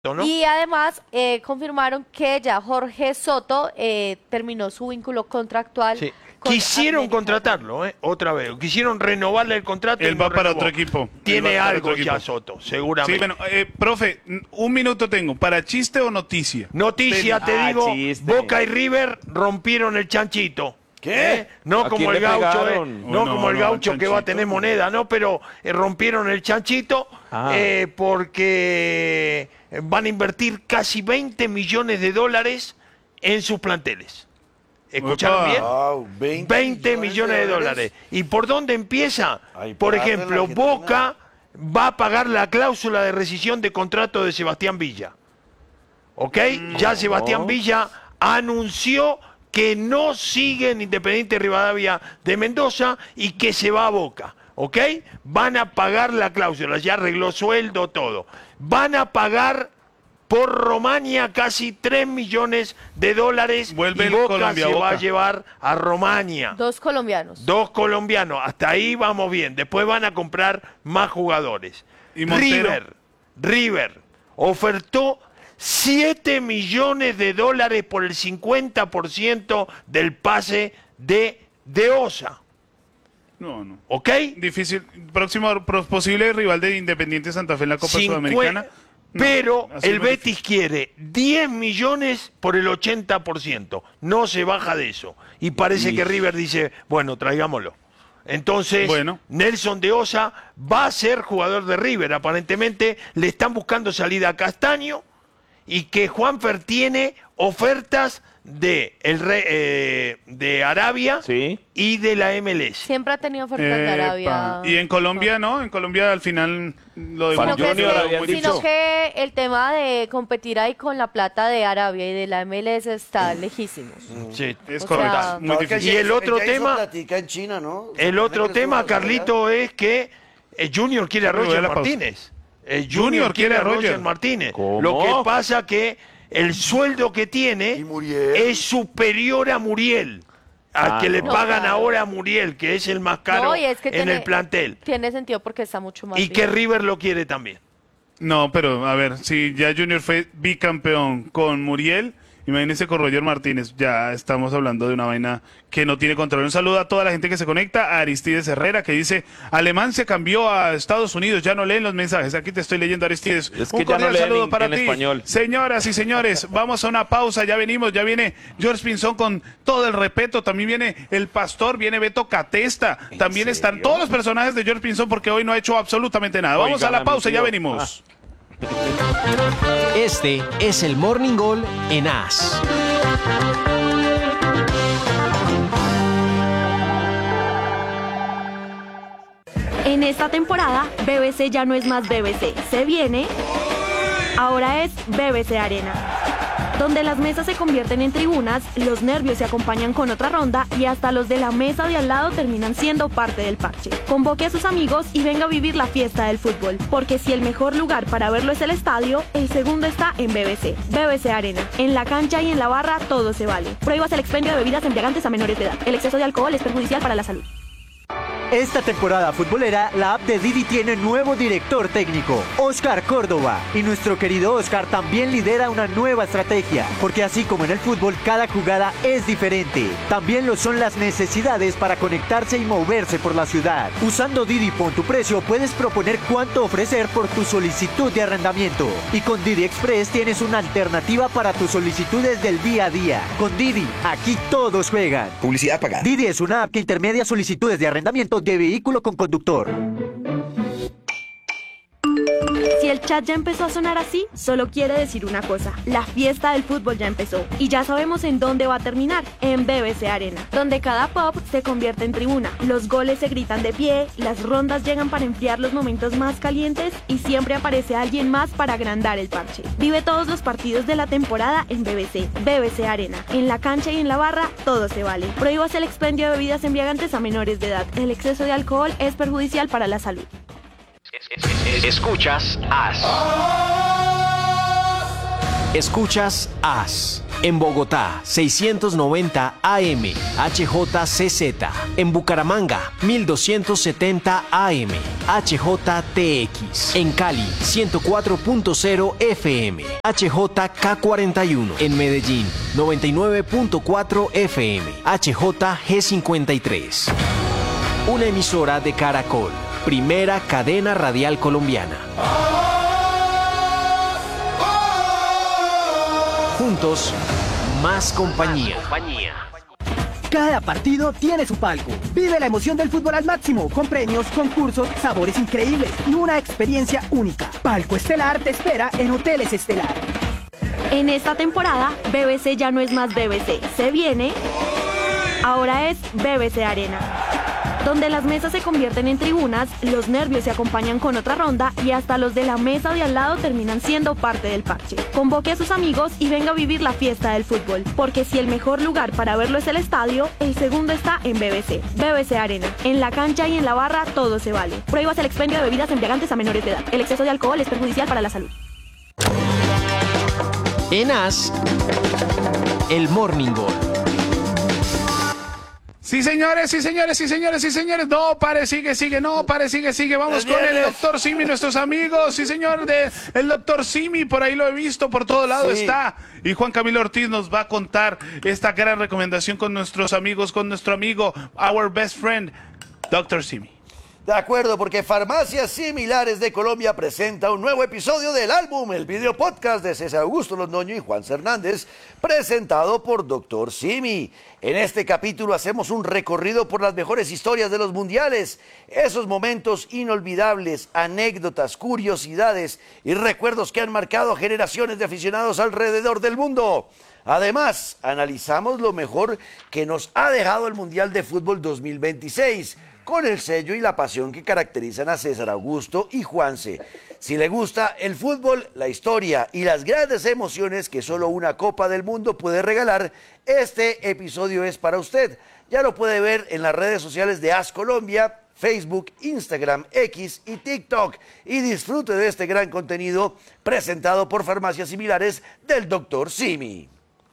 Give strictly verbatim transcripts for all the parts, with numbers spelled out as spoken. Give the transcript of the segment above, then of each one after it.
¿no? Y además eh, confirmaron que ya Jorge Soto eh, terminó su vínculo contractual. Sí. con Quisieron América. contratarlo, ¿eh? Otra vez. Quisieron renovarle el contrato. Él y no va para renovó. otro equipo. Tiene Él va para algo otro ya equipo. Soto, seguramente. Sí, bueno, eh, profe, un minuto tengo. ¿Para chiste o noticia? Noticia, te Ah, digo, chiste. Boca y River rompieron el chanchito. ¿Qué? ¿Eh? No ¿A como quién el le gaucho, eh, pegaron? no Oh, no, como el no, gaucho el que va a chanchito. tener moneda, no, pero eh, rompieron el chanchito Ah. eh, porque van a invertir casi veinte millones de dólares en sus planteles. ¿Escucharon Opa. bien? Wow, veinte, veinte millones de dólares. ¿Y por dónde empieza? Ay, Por plata en la ejemplo, Argentina. Boca va a pagar la cláusula de rescisión de contrato de Sebastián Villa. ¿Ok? Ya Sebastián Villa anunció que no sigue en Independiente Rivadavia de Mendoza y que se va a Boca. ¿Ok? Van a pagar la cláusula, ya arregló sueldo, todo. Van a pagar por Romania casi tres millones de dólares. Vuelve y el Boca Colombia se Boca. va a llevar a Romania. Dos colombianos. Dos colombianos, hasta ahí vamos bien. Después van a comprar más jugadores. ¿Y Montero? River, River ofertó siete millones de dólares por el cincuenta por ciento del pase de De Osa. No, no. ¿Ok? Difícil. Próximo pro- posible rival de Independiente Santa Fe en la Copa Cincue- Sudamericana. No, Pero así el es muy Betis difícil. quiere diez millones por el ochenta por ciento. No se baja de eso. Y parece que River dice, bueno, traigámoslo. Entonces, Bueno. Nelson de Osa va a ser jugador de River. Aparentemente le están buscando salida a Castaño y que Juanfer tiene ofertas de, el re- eh, de Arabia Sí. y de la M L S. Siempre ha tenido ofertas de Epa. Arabia. Y en Colombia, ¿no? En Colombia al final lo de Fan Sino, que, es Junior que- habían muy sino dicho. que el tema de competir ahí con la plata de Arabia y de la M L S está lejísimos. Sí. Es O correcto. sea, muy difícil. Y el otro Ella hizo tema- platica en China, ¿no? El otro También tema, creció bastante, Carlito, es que eh, Junior quiere a Me voy a Roger la pausa. Martínez. Eh, Junior quiere a Roger Martínez. ¿Cómo? Lo que pasa que el sueldo que tiene ¿Y Muriel? es superior a Muriel. Al Ah, que le no. pagan No, claro. ahora a Muriel, que es el más caro No, y es que en tiene- el plantel. Tiene sentido porque está mucho más Y que bien. River lo quiere también. No, pero a ver, si ya Junior fue bicampeón con Muriel, imagínense con Roger Martínez, ya estamos hablando de una vaina que no tiene control. Un saludo a toda la gente que se conecta, a Aristides Herrera que dice, Alemán se cambió a Estados Unidos, ya no leen los mensajes. Aquí te estoy leyendo, Aristides. Es que Un ya no cordial leen saludo en- para en ti. español. Señoras y señores, vamos a una pausa, ya venimos, ya viene George Pinzón con todo el respeto, también viene el pastor, viene Beto Catesta, también están todos los personajes de George Pinzón porque hoy no ha hecho absolutamente nada. Vamos Oigan a la a mi pausa, ya tío. venimos. Este es el Morning Goal en A S. En esta temporada, B B C ya no es más B B C. Se viene. Ahora es B B C Arena. Donde las mesas se convierten en tribunas, los nervios se acompañan con otra ronda y hasta los de la mesa de al lado terminan siendo parte del parche. Convoque a sus amigos y venga a vivir la fiesta del fútbol. Porque si el mejor lugar para verlo es el estadio, el segundo está en B B C. B B C Arena. En la cancha y en la barra todo se vale. Prohíbas el expendio de bebidas embriagantes a menores de edad. El exceso de alcohol es perjudicial para la salud. Esta temporada futbolera, la app de Didi tiene nuevo director técnico, Oscar Córdoba. Y nuestro querido Oscar también lidera una nueva estrategia, porque así como en el fútbol, cada jugada es diferente. También lo son las necesidades para conectarse y moverse por la ciudad. Usando Didi Pon tu precio, puedes proponer cuánto ofrecer por tu solicitud de arrendamiento. Y con Didi Express tienes una alternativa para tus solicitudes del día a día. Con Didi, aquí todos juegan. Publicidad pagada. Didi es una app que intermedia solicitudes de arrendamiento de vehículo con conductor. Si el chat ya empezó a sonar así, solo quiere decir una cosa: la fiesta del fútbol ya empezó. Y ya sabemos en dónde va a terminar, en B B C Arena, donde cada pop se convierte en tribuna. Los goles se gritan de pie, las rondas llegan para enfriar los momentos más calientes y siempre aparece alguien más para agrandar el parche. Vive todos los partidos de la temporada en B B C. B B C Arena. En la cancha y en la barra, todo se vale. Prohíbas el expendio de bebidas embriagantes a menores de edad. El exceso de alcohol es perjudicial para la salud. Escuchas A S. Escuchas A S. En Bogotá, seiscientos noventa A M, H J C Z. En Bucaramanga, mil doscientos setenta A M, H J T X. En Cali, ciento cuatro punto cero F M, H J K cuarenta y uno. En Medellín, noventa y nueve punto cuatro F M, H J G cincuenta y tres. Una emisora de Caracol, primera cadena radial colombiana. Juntos, más compañía. Cada partido tiene su palco. Vive la emoción del fútbol al máximo, con premios, concursos, sabores increíbles y una experiencia única. Palco Estelar te espera en Hoteles Estelar. En esta temporada, B B C ya no es más B B C. Se viene, ahora es B B C Arena, donde las mesas se convierten en tribunas, los nervios se acompañan con otra ronda y hasta los de la mesa de al lado terminan siendo parte del parche. Convoque a sus amigos y venga a vivir la fiesta del fútbol, porque si el mejor lugar para verlo es el estadio, el segundo está en B B C. B B C Arena. En la cancha y en la barra todo se vale. Prohíbas el expendio de bebidas embriagantes a menores de edad. El exceso de alcohol es perjudicial para la salud. En As, el Morning Goal. Sí, señores, sí, señores, sí, señores, sí, señores. No, pare, sigue, sigue, no, pare, sigue, sigue. Vamos con el doctor Simi, nuestros amigos. Sí, señor, de el doctor Simi, por ahí lo he visto, por todo lado sí. Está. Y Juan Camilo Ortiz nos va a contar esta gran recomendación con nuestros amigos, con nuestro amigo, our best friend, doctor Simi. De acuerdo, porque Farmacias Similares de Colombia presenta un nuevo episodio del álbum, el video podcast de César Augusto Londoño y Juan Hernández, presentado por doctor Simi. En este capítulo hacemos un recorrido por las mejores historias de los mundiales, esos momentos inolvidables, anécdotas, curiosidades y recuerdos que han marcado a generaciones de aficionados alrededor del mundo. Además, analizamos lo mejor que nos ha dejado el Mundial de Fútbol dos mil veintiséis, con el sello y la pasión que caracterizan a César Augusto y Juanse. Si le gusta el fútbol, la historia y las grandes emociones que solo una Copa del Mundo puede regalar, este episodio es para usted. Ya lo puede ver en las redes sociales de As Colombia, Facebook, Instagram, X y TikTok. Y disfrute de este gran contenido presentado por Farmacias Similares del doctor Simi.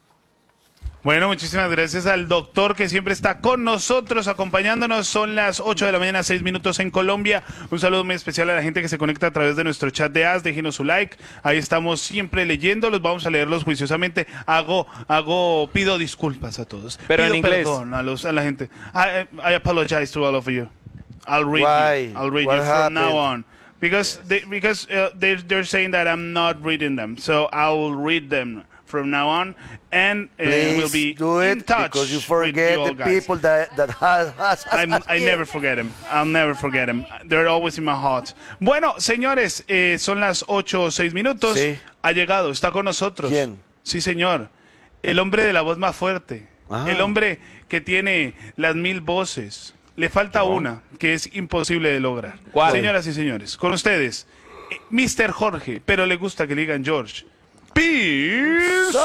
Bueno, muchísimas gracias al doctor que siempre está con nosotros, acompañándonos. Son las ocho de la mañana, seis minutos en Colombia. Un saludo muy especial a la gente que se conecta a través de nuestro chat de As. Déjenos su like. Ahí estamos siempre leyéndolos. Vamos a leerlos juiciosamente. Hago, hago, pido disculpas a todos. Pero pido en inglés. Perdón a, los, a la gente. I, I apologize to all of you. I'll read Why? you. I'll read What you from happened? now on. Because they, because uh, they they're saying that I'm not reading them, so I will read them from now on, and uh, we'll be do it in touch because you with forget you all the guys. people that that has, has, I'm, has I never forget them. I'll never forget them. They're always in my heart. Bueno, señores, eh, son las ocho o seis minutos. Sí. Ha llegado, está con nosotros. ¿Quién? Sí, señor. El hombre de la voz más fuerte. Ah. El hombre que tiene las mil voces. Le falta una que es imposible de lograr. ¿Cuál? Señoras y señores, con ustedes, eh, mister Jorge, pero le gusta que le digan George. ¡Pirso!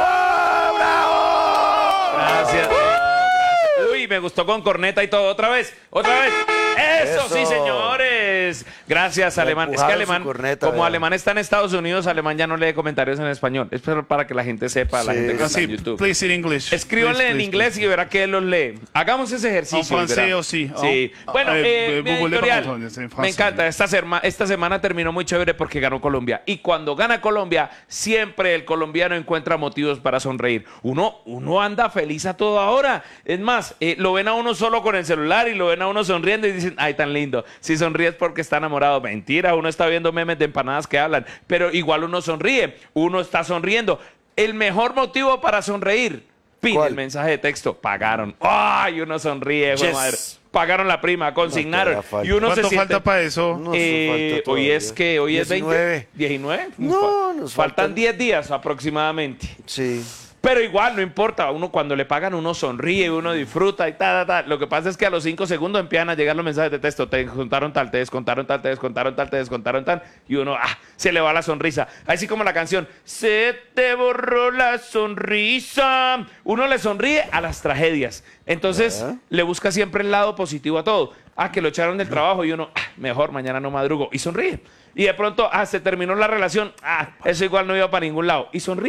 ¡Bravo! Gracias. Gracias. Uy, me gustó con corneta y todo. Otra vez, otra vez. Eso, Eso. sí, señores. Gracias, Le Alemán. Es que empujaron Alemán, su corneta, como vea. Alemán está en Estados Unidos, Alemán ya no lee comentarios en español. Es para que la gente sepa, la Sí. gente que está Así, en YouTube. please in English. Escríbanle Please, en please, inglés please. y verá que él los lee. Hagamos ese ejercicio. En francés verá. o sí. Sí. Oh, Bueno, eh, eh, eh, mi Google editorial, le pongo en me francés. encanta. Esta, serma- esta semana terminó muy chévere porque ganó Colombia. Y cuando gana Colombia, siempre el colombiano encuentra motivos para sonreír. Uno, uno anda feliz a toda hora. Es más, eh, lo ven a uno solo con el celular y lo ven a uno sonriendo y dicen, ay, tan lindo. Si sonríes porque está enamorado. Mentira, uno está viendo memes de empanadas que hablan. Pero igual uno sonríe. Uno está sonriendo. El mejor motivo para sonreír. Pide ¿Cuál? el mensaje de texto. Pagaron. ¡Ay! Uno sonríe, güey, Yes. madre. Pagaron la prima, consignaron. No, todavía y uno se ¿Cuánto siente... falta para eso? No, eso Eh, falta hoy todavía. es que hoy es diecinueve. veinte. diecinueve. No, Fa- nos faltan faltan- diez días aproximadamente. Sí. Pero igual, no importa, uno cuando le pagan, uno sonríe, uno disfruta y tal, tal, tal. Lo que pasa es que a los cinco segundos empiezan a llegar los mensajes de texto. Te descontaron tal, te descontaron tal, te descontaron tal, te descontaron tal. Y uno, ah, se le va la sonrisa. Así como la canción, se te borró la sonrisa. Uno le sonríe a las tragedias. Entonces, ¿Eh? le busca siempre el lado positivo a todo. Ah, que lo echaron del trabajo y uno, ah, mejor, mañana no madrugo. Y sonríe. Y de pronto, ah, se terminó la relación. Ah, eso igual no iba para ningún lado. Y sonríe.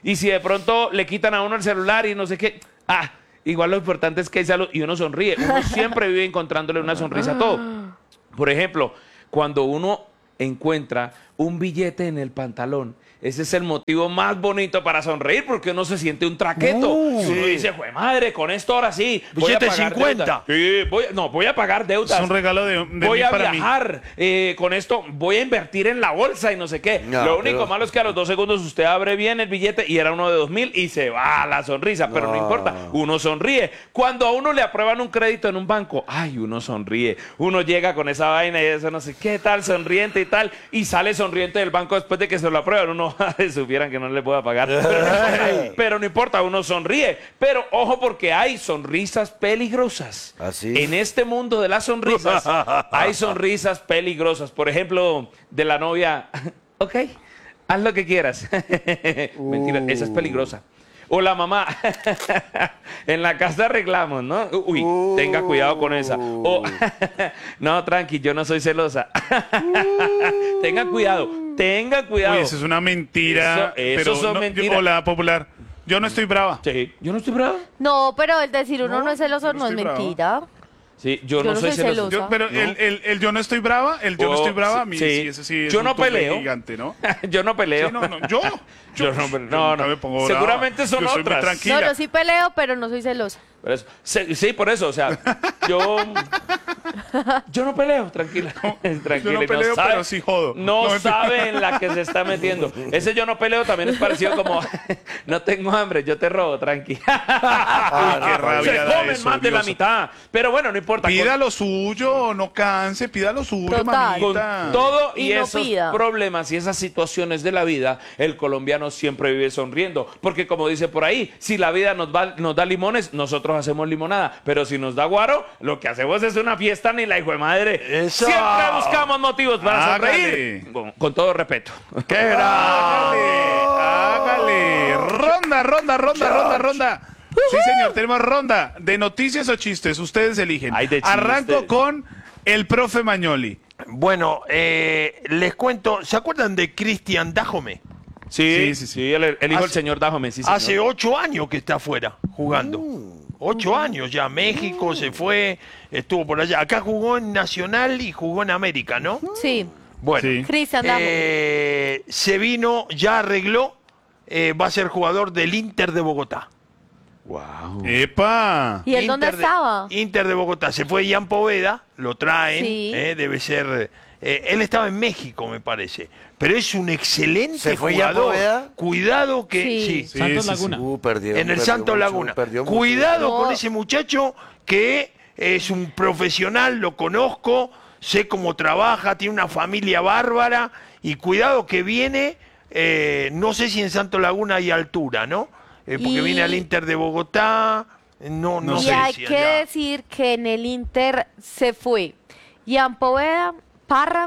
Y si de pronto le quitan a uno el celular y no sé qué, ah, igual lo importante es que hay salud y uno sonríe. Uno siempre vive encontrándole una sonrisa a todo. Por ejemplo, cuando uno encuentra un billete en el pantalón, ese es el motivo más bonito para sonreír porque uno se siente un traqueto. Uh, y uno sí. dice, "Jue madre, con esto ahora sí. voy a Billete de pagar cincuenta. deudas". Sí, voy, no, voy a pagar deudas. Es un regalo de, de voy mí a para mí. viajar, eh, con esto voy a invertir en la bolsa y no sé qué. No, Lo único pero- malo es que a los dos segundos usted abre bien el billete y era uno de dos mil y se va la sonrisa, pero no No. importa, uno sonríe. Cuando a uno le aprueban un crédito en un banco, ay, uno sonríe. Uno llega con esa vaina y eso no sé qué tal, sonriente y tal, y sale sonriente del banco después de que se lo aprueban. Uno, supieran que no le pueda pagar. Pero no importa, pero no importa, uno sonríe. Pero ojo porque hay sonrisas peligrosas. ¿Ah, sí? En este mundo de las sonrisas hay sonrisas peligrosas. Por ejemplo, de la novia, ok, haz lo que quieras. Mentira, esa es peligrosa. O la mamá, en la casa arreglamos, ¿no? Uy, tenga cuidado con esa. O, no, tranqui, yo no soy celosa. Tengan cuidado, tengan cuidado. Uy, eso es una mentira. Eso- eso pero son no- mentiras. Hola, popular. Yo no estoy brava. Sí, yo no estoy bravo. No, pero el decir uno no, No, es celoso yo no no es estoy bravo. mentira. Sí, yo, Yo no no soy soy celoso. celosa. Yo- pero el, el- el yo no estoy brava, el yo no Oh, estoy brava, sí, a mí sí. sí, ese sí es Yo un no tupe peleo. gigante, ¿no? Yo no peleo. Sí, no, no, yo. Yo no, pero- yo no, nunca no. me pongo brava. Seguramente son Yo soy muy otras. tranquila. No, yo sí peleo, pero no soy celosa. Por eso. Sí, sí, por eso, o sea, yo yo no peleo, tranquila. Tranquila, Yo no y peleo, sabe- pero sí jodo. No, No, mentira. sabe en la que se está metiendo. Ese yo no peleo también es parecido como no tengo hambre, yo te robo, tranqui. Uy, qué rabia Se da comen eso, más de la Dios. mitad. Pero bueno, no importa. Pida Con- lo suyo, no canse, pida lo suyo, Total. Con mamita. todo y, Y no esos pida. problemas y esas situaciones de la vida, el colombiano siempre vive sonriendo. Porque como dice por ahí, si la vida nos, va- nos da limones, nosotros hacemos limonada. Pero si nos da guaro, lo que hacemos es una fiesta ni la hijo de madre. ¡Eso! Siempre buscamos motivos para Hágale. sonreír. Con, con todo respeto. ¡Qué Hágale, hágale. Ronda, ronda, ronda, ronda, ronda. Sí, señor, tenemos ronda de noticias o chistes. Ustedes eligen. Ay, de chistes. Arranco con el profe Mañoli. Bueno, eh, les cuento, ¿se acuerdan de Cristian Dajome? Sí, Sí, sí, sí, sí. El, el hijo del Hace- señor Dajome, sí, señor. Hace ocho años que está afuera jugando. Ocho años ya. México se fue, estuvo por allá. Acá jugó en Nacional y jugó en América, ¿no? Sí, Bueno, Sí. Cristian Damo. eh, se vino, ya arregló, eh, va a ser jugador del Inter de Bogotá. ¡Epa! ¿Y él dónde Inter de- estaba? Inter de Bogotá. Se fue Ian Poveda, lo traen, Sí. eh, debe ser... eh, él estaba en México, me parece. Pero es un excelente ¿Se fue Ian jugador. Poveda? Cuidado que... Sí. Sí. Sí, Santos sí, sí. Laguna. Uh, perdió, En el perdió Santo mucho, Laguna. perdió mucho. Cuidado No. con ese muchacho que es un profesional, lo conozco, sé cómo trabaja, tiene una familia bárbara y cuidado que viene, eh, no sé si en Santo Laguna hay altura, ¿no? Eh, porque Y- viene al Inter de Bogotá, no, no, y sé hay si que allá. decir que en el Inter se fue Ian Poveda, Parra,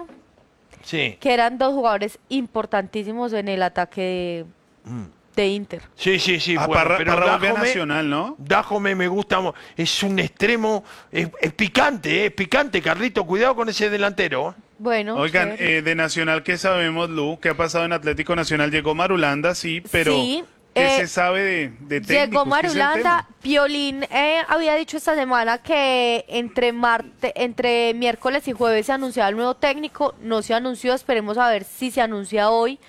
Sí, que eran dos jugadores importantísimos en el ataque de, de Inter. sí, sí, sí. Ah, bueno, Parra- pero Parra volvió a Dajome- Nacional, ¿no? Dajome me gusta, mo- es un extremo, es, es picante, eh, es picante, Carlito, cuidado con ese delantero. ¿eh? Bueno, Oigan, chévere. eh, de Nacional, ¿qué sabemos, Lu? ¿Qué ha pasado en Atlético Nacional? Llegó Marulanda, sí, pero Sí, ¿qué eh, se sabe de, de técnicos? Llegó ¿Qué es el Marulanda, tema? Piolín eh, había dicho esta semana que entre marte, entre miércoles y jueves se anunciaba el nuevo técnico, no se anunció, esperemos a ver si se anuncia hoy.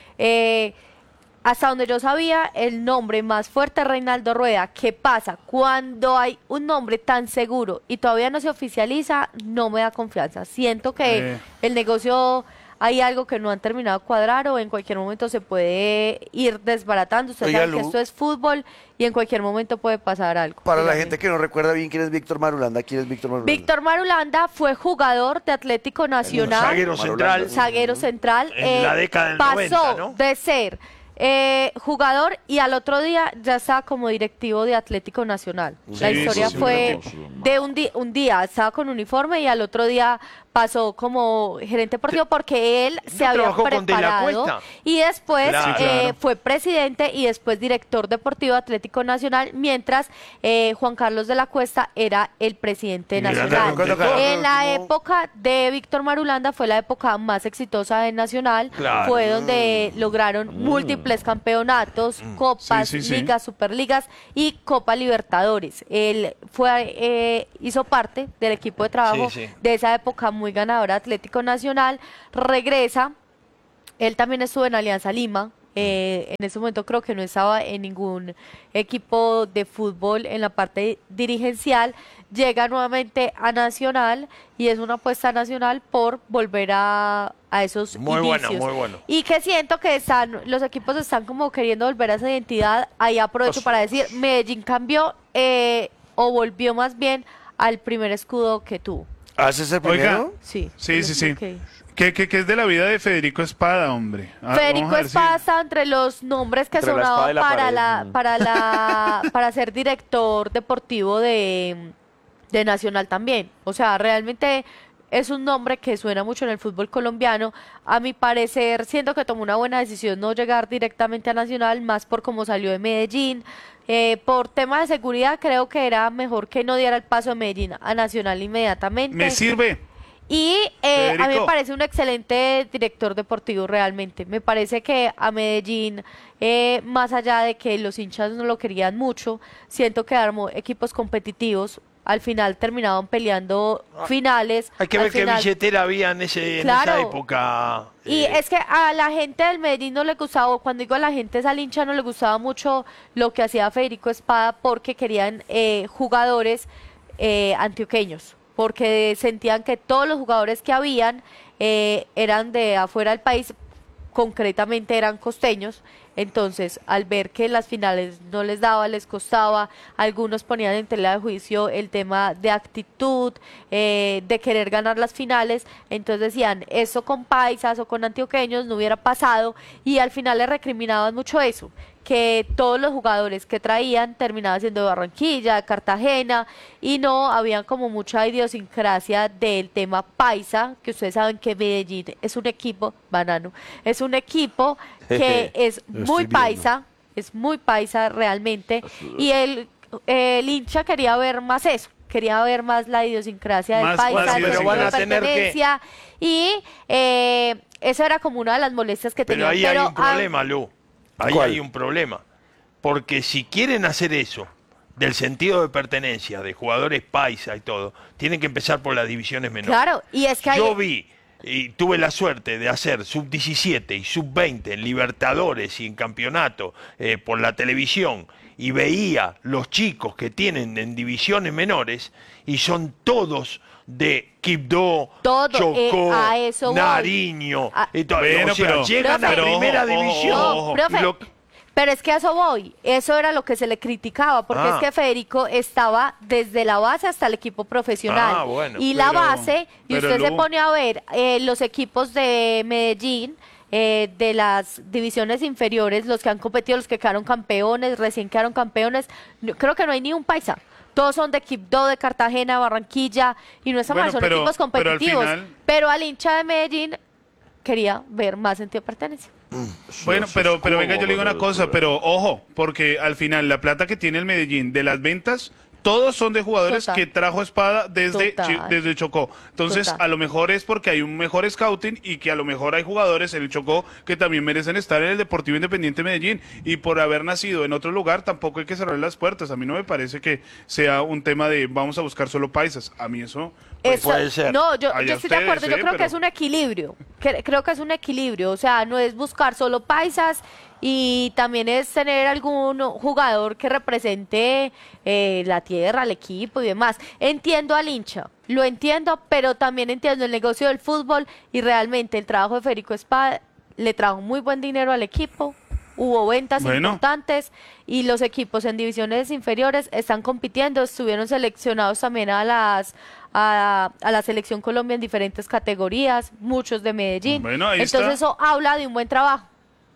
Eh, hasta donde yo sabía, el nombre más fuerte es Reinaldo Rueda. ¿Qué pasa? Cuando hay un nombre tan seguro y todavía no se oficializa, no me da confianza. Siento que Eh. el negocio... Hay algo que no han terminado de cuadrar o en cualquier momento se puede ir desbaratando. Usted Oiga, sabe que Lu. esto es fútbol y en cualquier momento puede pasar algo. Para la Dígame. gente que no recuerda bien quién es Víctor Marulanda, ¿quién es Víctor Marulanda? Víctor Marulanda fue jugador de Atlético Nacional, Zaguero central. zaguero central. En la década del pasó noventa, ¿no? de ser eh, jugador y al otro día ya estaba como directivo de Atlético Nacional. la Sí, historia sí, sí, fue sí. de un, di- un día estaba con uniforme y al otro día pasó como gerente deportivo porque él se ¿No había trabajó con De la preparado Cuesta? y después Claro. Sí, eh, claro. fue presidente y después director deportivo de Atlético Nacional, mientras eh, Juan Carlos de la Cuesta era el presidente Mira, nacional. cuando Carlos En la último- época de Víctor Marulanda fue la época más exitosa de Nacional, Claro. fue donde lograron múltiples múltiples campeonatos, copas, Sí, sí, sí. ligas, superligas y Copa Libertadores. Él fue, eh, hizo parte del equipo de trabajo Sí, sí. de esa época muy ganadora Atlético Nacional, regresa, él también estuvo en Alianza Lima. Eh, en ese momento creo que no estaba en ningún equipo de fútbol en la parte dirigencial, llega nuevamente a Nacional y es una apuesta nacional por volver a, a esos Muy bueno, inicios. muy bueno. Y que siento que están, los equipos están como queriendo volver a esa identidad. Ahí aprovecho para decir, Medellín cambió eh, o volvió más bien al primer escudo que tuvo. ¿Haces el Oiga. primero? Sí, Sí, sí, sí. ok. ¿Qué, qué, qué es de la vida de Federico Espada, hombre? Ah, Federico vamos a ver si- Espada está entre los nombres que Entre la espada sonaban y la para pared. la, Mm. para la, para ser director deportivo de, de Nacional también. O sea, realmente es un nombre que suena mucho en el fútbol colombiano. A mi parecer, siento que tomó una buena decisión no llegar directamente a Nacional, más por cómo salió de Medellín. Eh, por tema de seguridad, creo que era mejor que no diera el paso de Medellín a Nacional inmediatamente. Me sirve. Y eh, a mí me Federico. parece un excelente director deportivo realmente. Me parece que a Medellín, eh, más allá de que los hinchas no lo querían mucho, siento que armó equipos competitivos. Al final terminaban peleando finales. Hay que al ver qué final- billetera había en, ese, en Claro. esa época. Y eh, es que a la gente del Medellín no le gustaba, o cuando digo a la gente es al hincha, no le gustaba mucho lo que hacía Federico Espada porque querían eh, jugadores eh, antioqueños, porque sentían que todos los jugadores que habían eh, eran de afuera del país, concretamente eran costeños. Entonces, al ver que las finales no les daba, les costaba, algunos ponían en tela de juicio el tema de actitud, eh, de querer ganar las finales, entonces decían, eso con paisas o con antioqueños no hubiera pasado, y al final le recriminaban mucho eso, que todos los jugadores que traían terminaban siendo de Barranquilla, de Cartagena, y no habían como mucha idiosincrasia del tema paisa, que ustedes saben que Medellín es un equipo, banano, es un equipo que es muy paisa, es muy paisa realmente, y el, el hincha quería ver más eso, quería ver más la idiosincrasia del Más- paisa, más el pero sentido van de a tener que- pertenencia, y eh, eso era como una de las molestias que Pero tenían. ahí hay pero un ah, problema, Lu. Ahí ¿Cuál? hay un problema. Porque si quieren hacer eso, del sentido de pertenencia, de jugadores paisa y todo, tienen que empezar por las divisiones menores. Claro, y es que hay- Yo vi y tuve la suerte de hacer sub diecisiete y sub veinte en Libertadores y en campeonato eh, por la televisión, y veía los chicos que tienen en divisiones menores y son todos de Quibdó, Todo, Chocó, eh, a eso voy. Nariño, Ah, y todo. Bueno, O sea, pero- llegan a Profe. primera Pero ojo, división. ojo, No, ojo. profe, y lo- pero es que a eso voy. Eso era lo que se le criticaba, porque Ah. es que Federico estaba desde la base hasta el equipo profesional. Ah, bueno. Y la Pero- base, y pero usted se Lu- pone a ver eh, los equipos de Medellín, eh, de las divisiones inferiores, los que han competido, los que quedaron campeones, recién quedaron campeones, no- creo que no hay ni un paisa. Todos son de Quibdó, de Cartagena, Barranquilla, y no está mal, Bueno, son pero- equipos pero al competitivos. final- Pero al hincha de Medellín quería ver más sentido de pertenencia. Bueno, pero, pero venga, yo le digo una cosa, pero ojo, porque al final la plata que tiene el Medellín de las ventas, todos son de jugadores Total. que trajo Espada desde, Total. Chi- desde Chocó. Entonces, Total. a lo mejor es porque hay un mejor scouting y que a lo mejor hay jugadores en el Chocó que también merecen estar en el Deportivo Independiente Medellín. Y por haber nacido en otro lugar, tampoco hay que cerrar las puertas. A mí no me parece que sea un tema de vamos a buscar solo paisas. A mí eso... pues, Eso- puede ser. No, yo, Allá yo estoy de ustedes, acuerdo, yo ¿eh? creo que Pero- es un equilibrio, Cre- creo que es un equilibrio, o sea, no es buscar solo paisas y también es tener algún jugador que represente eh, la tierra, el equipo y demás. Entiendo al hincha, lo entiendo, pero también entiendo el negocio del fútbol y realmente el trabajo de Federico Espada le trajo muy buen dinero al equipo. Hubo ventas Bueno. importantes y los equipos en divisiones inferiores están compitiendo, estuvieron seleccionados también a las a, a la selección Colombia en diferentes categorías, muchos de Medellín. Bueno, ahí Entonces está. eso habla de un buen trabajo.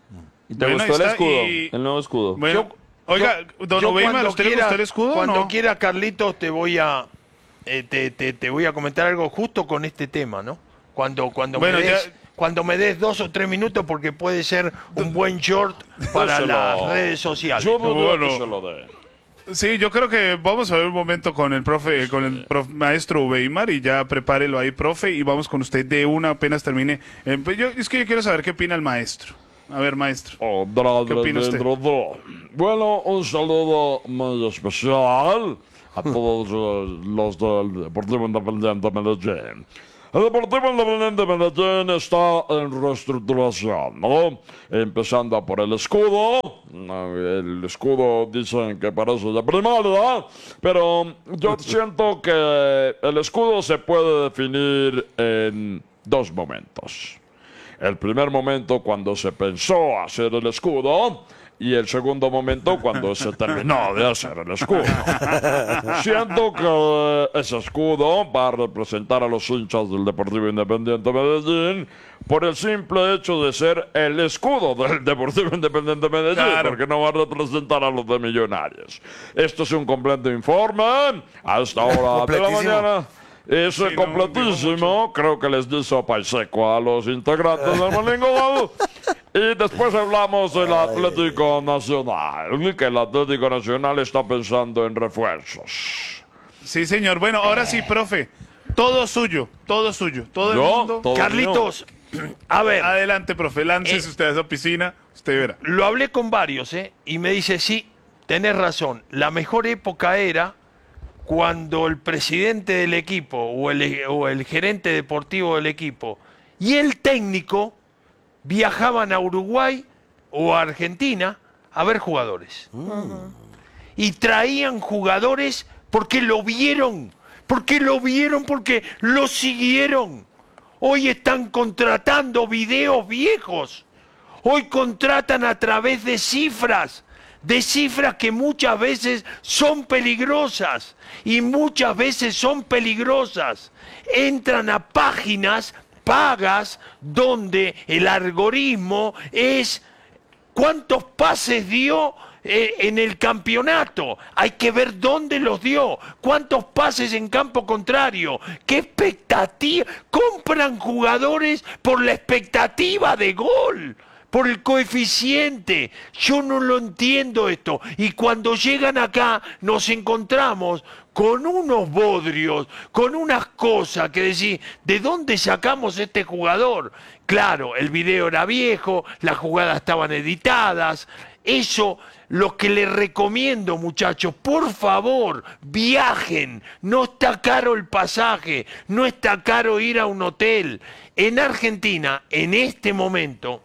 ¿Y te Bueno, gustó el ahí está, escudo? y- El nuevo escudo. Bueno, Yo- oiga, don Yo Oveima, cuando ¿a usted le quiera- gustó el escudo o Cuando no? quiera, Carlitos, te voy a eh, te, te- te voy a comentar algo justo con este tema, ¿no? Cuando cuando Bueno, me des, ya- cuando me des dos o tres minutos, porque puede ser un buen short para Dáselo. las redes sociales. Yo no Bueno. que se lo dé. Sí, yo creo que vamos a ver un momento con el profe, con el prof- maestro Weimar y ya prepárelo ahí, profe, y vamos con usted de una apenas termine. Eh, pues yo, es que yo quiero saber qué opina el maestro. A ver, maestro. Otra ¿Qué opina usted? dentro de- Bueno, un saludo muy especial a todos eh, los del Deportivo Independiente Medellín. El Deportivo Independiente Medellín está en reestructuración, ¿no? Empezando por el escudo. El escudo dicen que parece de primaria, pero yo siento que el escudo se puede definir en dos momentos. El primer momento cuando se pensó hacer el escudo y el segundo momento cuando se terminó de hacer el escudo. Siento que ese escudo va a representar a los hinchas del Deportivo Independiente Medellín por el simple hecho de ser el escudo del Deportivo Independiente Medellín, Claro. porque no va a representar a los de Millonarios. Esto es un completo informe a esta hora de la Completísimo. mañana. Es Sí, no, completísimo, creo que les dice Paiseco a los integrantes del Molingo. Y después hablamos del Atlético Nacional, que el Atlético Nacional está pensando en refuerzos. Sí, señor. Bueno, ahora sí, profe. Todo suyo, todo suyo. Todo el Yo, mundo. todo Carlitos, a ver, Adelante, profe. Láncese Eh, usted a esa piscina. Usted verá. lo hablé con varios, ¿eh? Y me dice, sí, tenés razón. La mejor época era cuando el presidente del equipo o el, o el gerente deportivo del equipo y el técnico viajaban a Uruguay o a Argentina a ver jugadores. Y traían jugadores porque lo vieron, porque lo vieron, porque lo siguieron. Hoy están contratando videos viejos. Hoy contratan a través de cifras, de cifras que muchas veces son peligrosas y muchas veces son peligrosas. Entran a páginas pagas donde el algoritmo es cuántos pases dio eh, en el campeonato. Hay que ver dónde los dio, cuántos pases en campo contrario, qué expectativa. Compran jugadores por la expectativa de gol, por el coeficiente. Yo no lo entiendo esto. Y cuando llegan acá nos encontramos con unos bodrios, con unas cosas que decís, ¿de dónde sacamos este jugador? Claro, el video era viejo, las jugadas estaban editadas. Eso, lo que les recomiendo, muchachos, por favor, viajen. No está caro el pasaje, no está caro ir a un hotel. En Argentina, en este momento,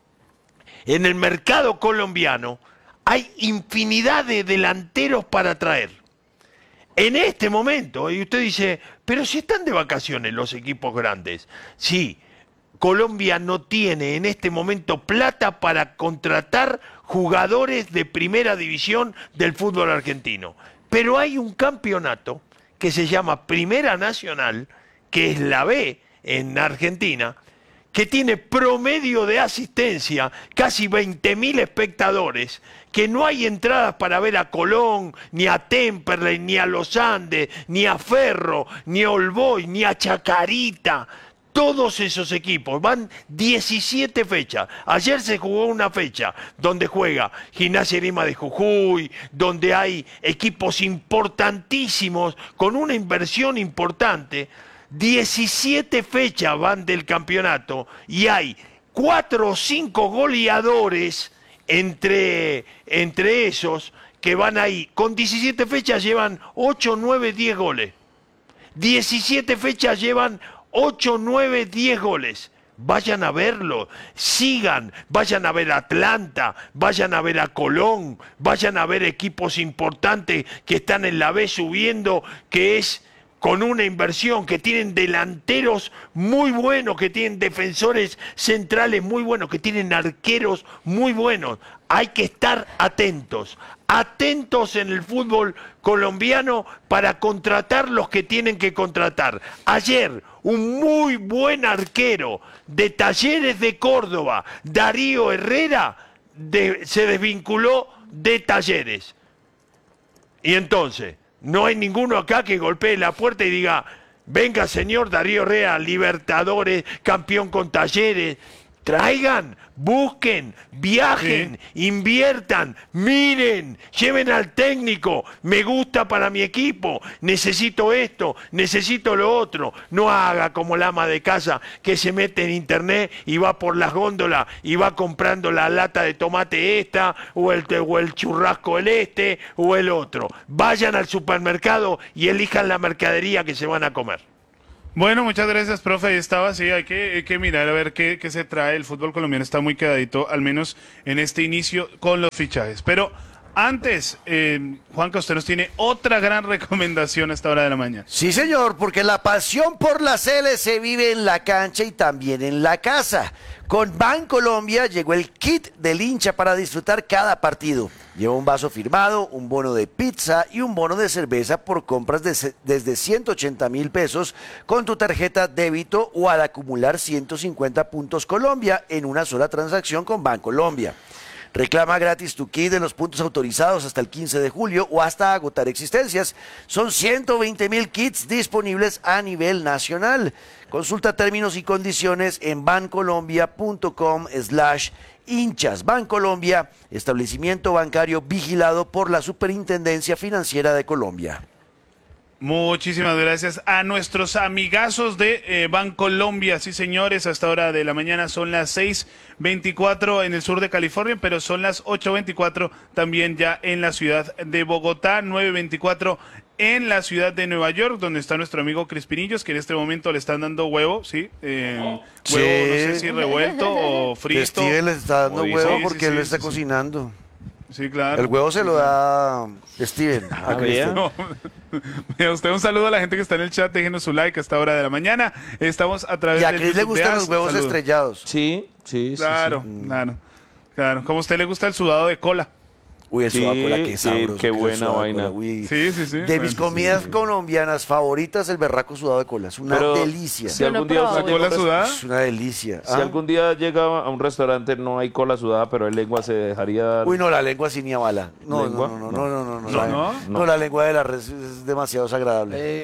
en el mercado colombiano, hay infinidad de delanteros para traer. En este momento, y usted dice, pero si están de vacaciones los equipos grandes. Sí, Colombia no tiene en este momento plata para contratar jugadores de primera división del fútbol argentino. Pero hay un campeonato que se llama Primera Nacional, que es la B en Argentina, que tiene promedio de asistencia, casi veinte mil espectadores, que no hay entradas para ver a Colón, ni a Temperley, ni a Los Andes, ni a Ferro, ni a All Boys, ni a Chacarita. Todos esos equipos, van diecisiete fechas. Ayer se jugó una fecha donde juega Gimnasia Grima de Jujuy, donde hay equipos importantísimos, con una inversión importante. diecisiete fechas van del campeonato y hay cuatro o cinco goleadores entre, entre esos que van ahí. Con diecisiete fechas llevan ocho, nueve, diez goles. diecisiete fechas llevan ocho, nueve, diez goles. Vayan a verlo, sigan, vayan a ver a Atlanta, vayan a ver a Colón, vayan a ver equipos importantes que están en la B subiendo, que es con una inversión, que tienen delanteros muy buenos, que tienen defensores centrales muy buenos, que tienen arqueros muy buenos. Hay que estar atentos, atentos en el fútbol colombiano para contratar los que tienen que contratar. Ayer, un muy buen arquero de Talleres de Córdoba, Darío Herrera, de- se desvinculó de Talleres. Y entonces, no hay ninguno acá que golpee la puerta y diga, venga señor Darío Herrera, Libertadores, campeón con Talleres. Traigan, busquen, viajen, Sí. inviertan, miren, lleven al técnico, me gusta para mi equipo, necesito esto, necesito lo otro. No haga como la ama de casa que se mete en internet y va por las góndolas y va comprando la lata de tomate esta o el, o el churrasco el este o el otro. Vayan al supermercado y elijan la mercadería que se van a comer. Bueno, muchas gracias, profe. Ahí estaba, sí, hay que, hay que mirar a ver qué, qué se trae. El fútbol colombiano está muy quedadito, al menos en este inicio con los fichajes. Pero antes, eh, Juanca, usted nos tiene otra gran recomendación a esta hora de la mañana. Sí, señor, porque la pasión por la Cele se vive en la cancha y también en la casa. Con Bancolombia llegó el kit del hincha para disfrutar cada partido. Lleva un vaso firmado, un bono de pizza y un bono de cerveza por compras de se- desde ciento ochenta mil pesos con tu tarjeta débito o al acumular ciento cincuenta puntos Colombia en una sola transacción con Bancolombia. Reclama gratis tu kit de los puntos autorizados hasta el quince de julio o hasta agotar existencias. Son ciento veinte mil kits disponibles a nivel nacional. Consulta términos y condiciones en bancolombia.com slash hinchas. Bancolombia, establecimiento bancario vigilado por la Superintendencia Financiera de Colombia. Muchísimas gracias a nuestros amigazos de eh, Bancolombia. Sí, señores, a esta hora de la mañana son las seis veinticuatro en el sur de California, pero son las ocho veinticuatro también ya en la ciudad de Bogotá, nueve veinticuatro en la ciudad de Nueva York, donde está nuestro amigo Crispinillos, que en este momento le están dando huevo, ¿sí? Eh, huevo, Sí. no sé si revuelto o Que frito. Steven le está dando o- sí, huevo sí, porque sí, él lo sí, está sí. cocinando. Sí, claro. El huevo se lo da Steven a Cristian. No. Mira, usted un saludo a la gente que está en el chat, déjenos su like a esta hora de la mañana. Estamos a través Y a del Cris le YouTube de gustan As. los huevos Saludo. estrellados. Sí, sí, sí. Claro, sí. claro, claro. Como a usted le gusta el sudado de cola. Uy, el Sí, sudado de cola, qué sí, sabroso. qué que es el buena sudado de vaina. cola, uy. Sí, sí, sí. De Bueno, mis sí, comidas sí. colombianas favoritas, el berraco sudado de cola. Es una Pero delicia. Si Yo no algún día probaba. usted llega a un ¿Cola res- sudada? Es una delicia. Si ¿Ah? algún día llega a un restaurante no hay cola sudada, pero hay lengua, se dejaría dar. Uy, no, la lengua sin ni a bala. No, ¿Lengua? no, no, no, no, no, no, No, la- no. no, la lengua de la res es demasiado desagradable. Eh,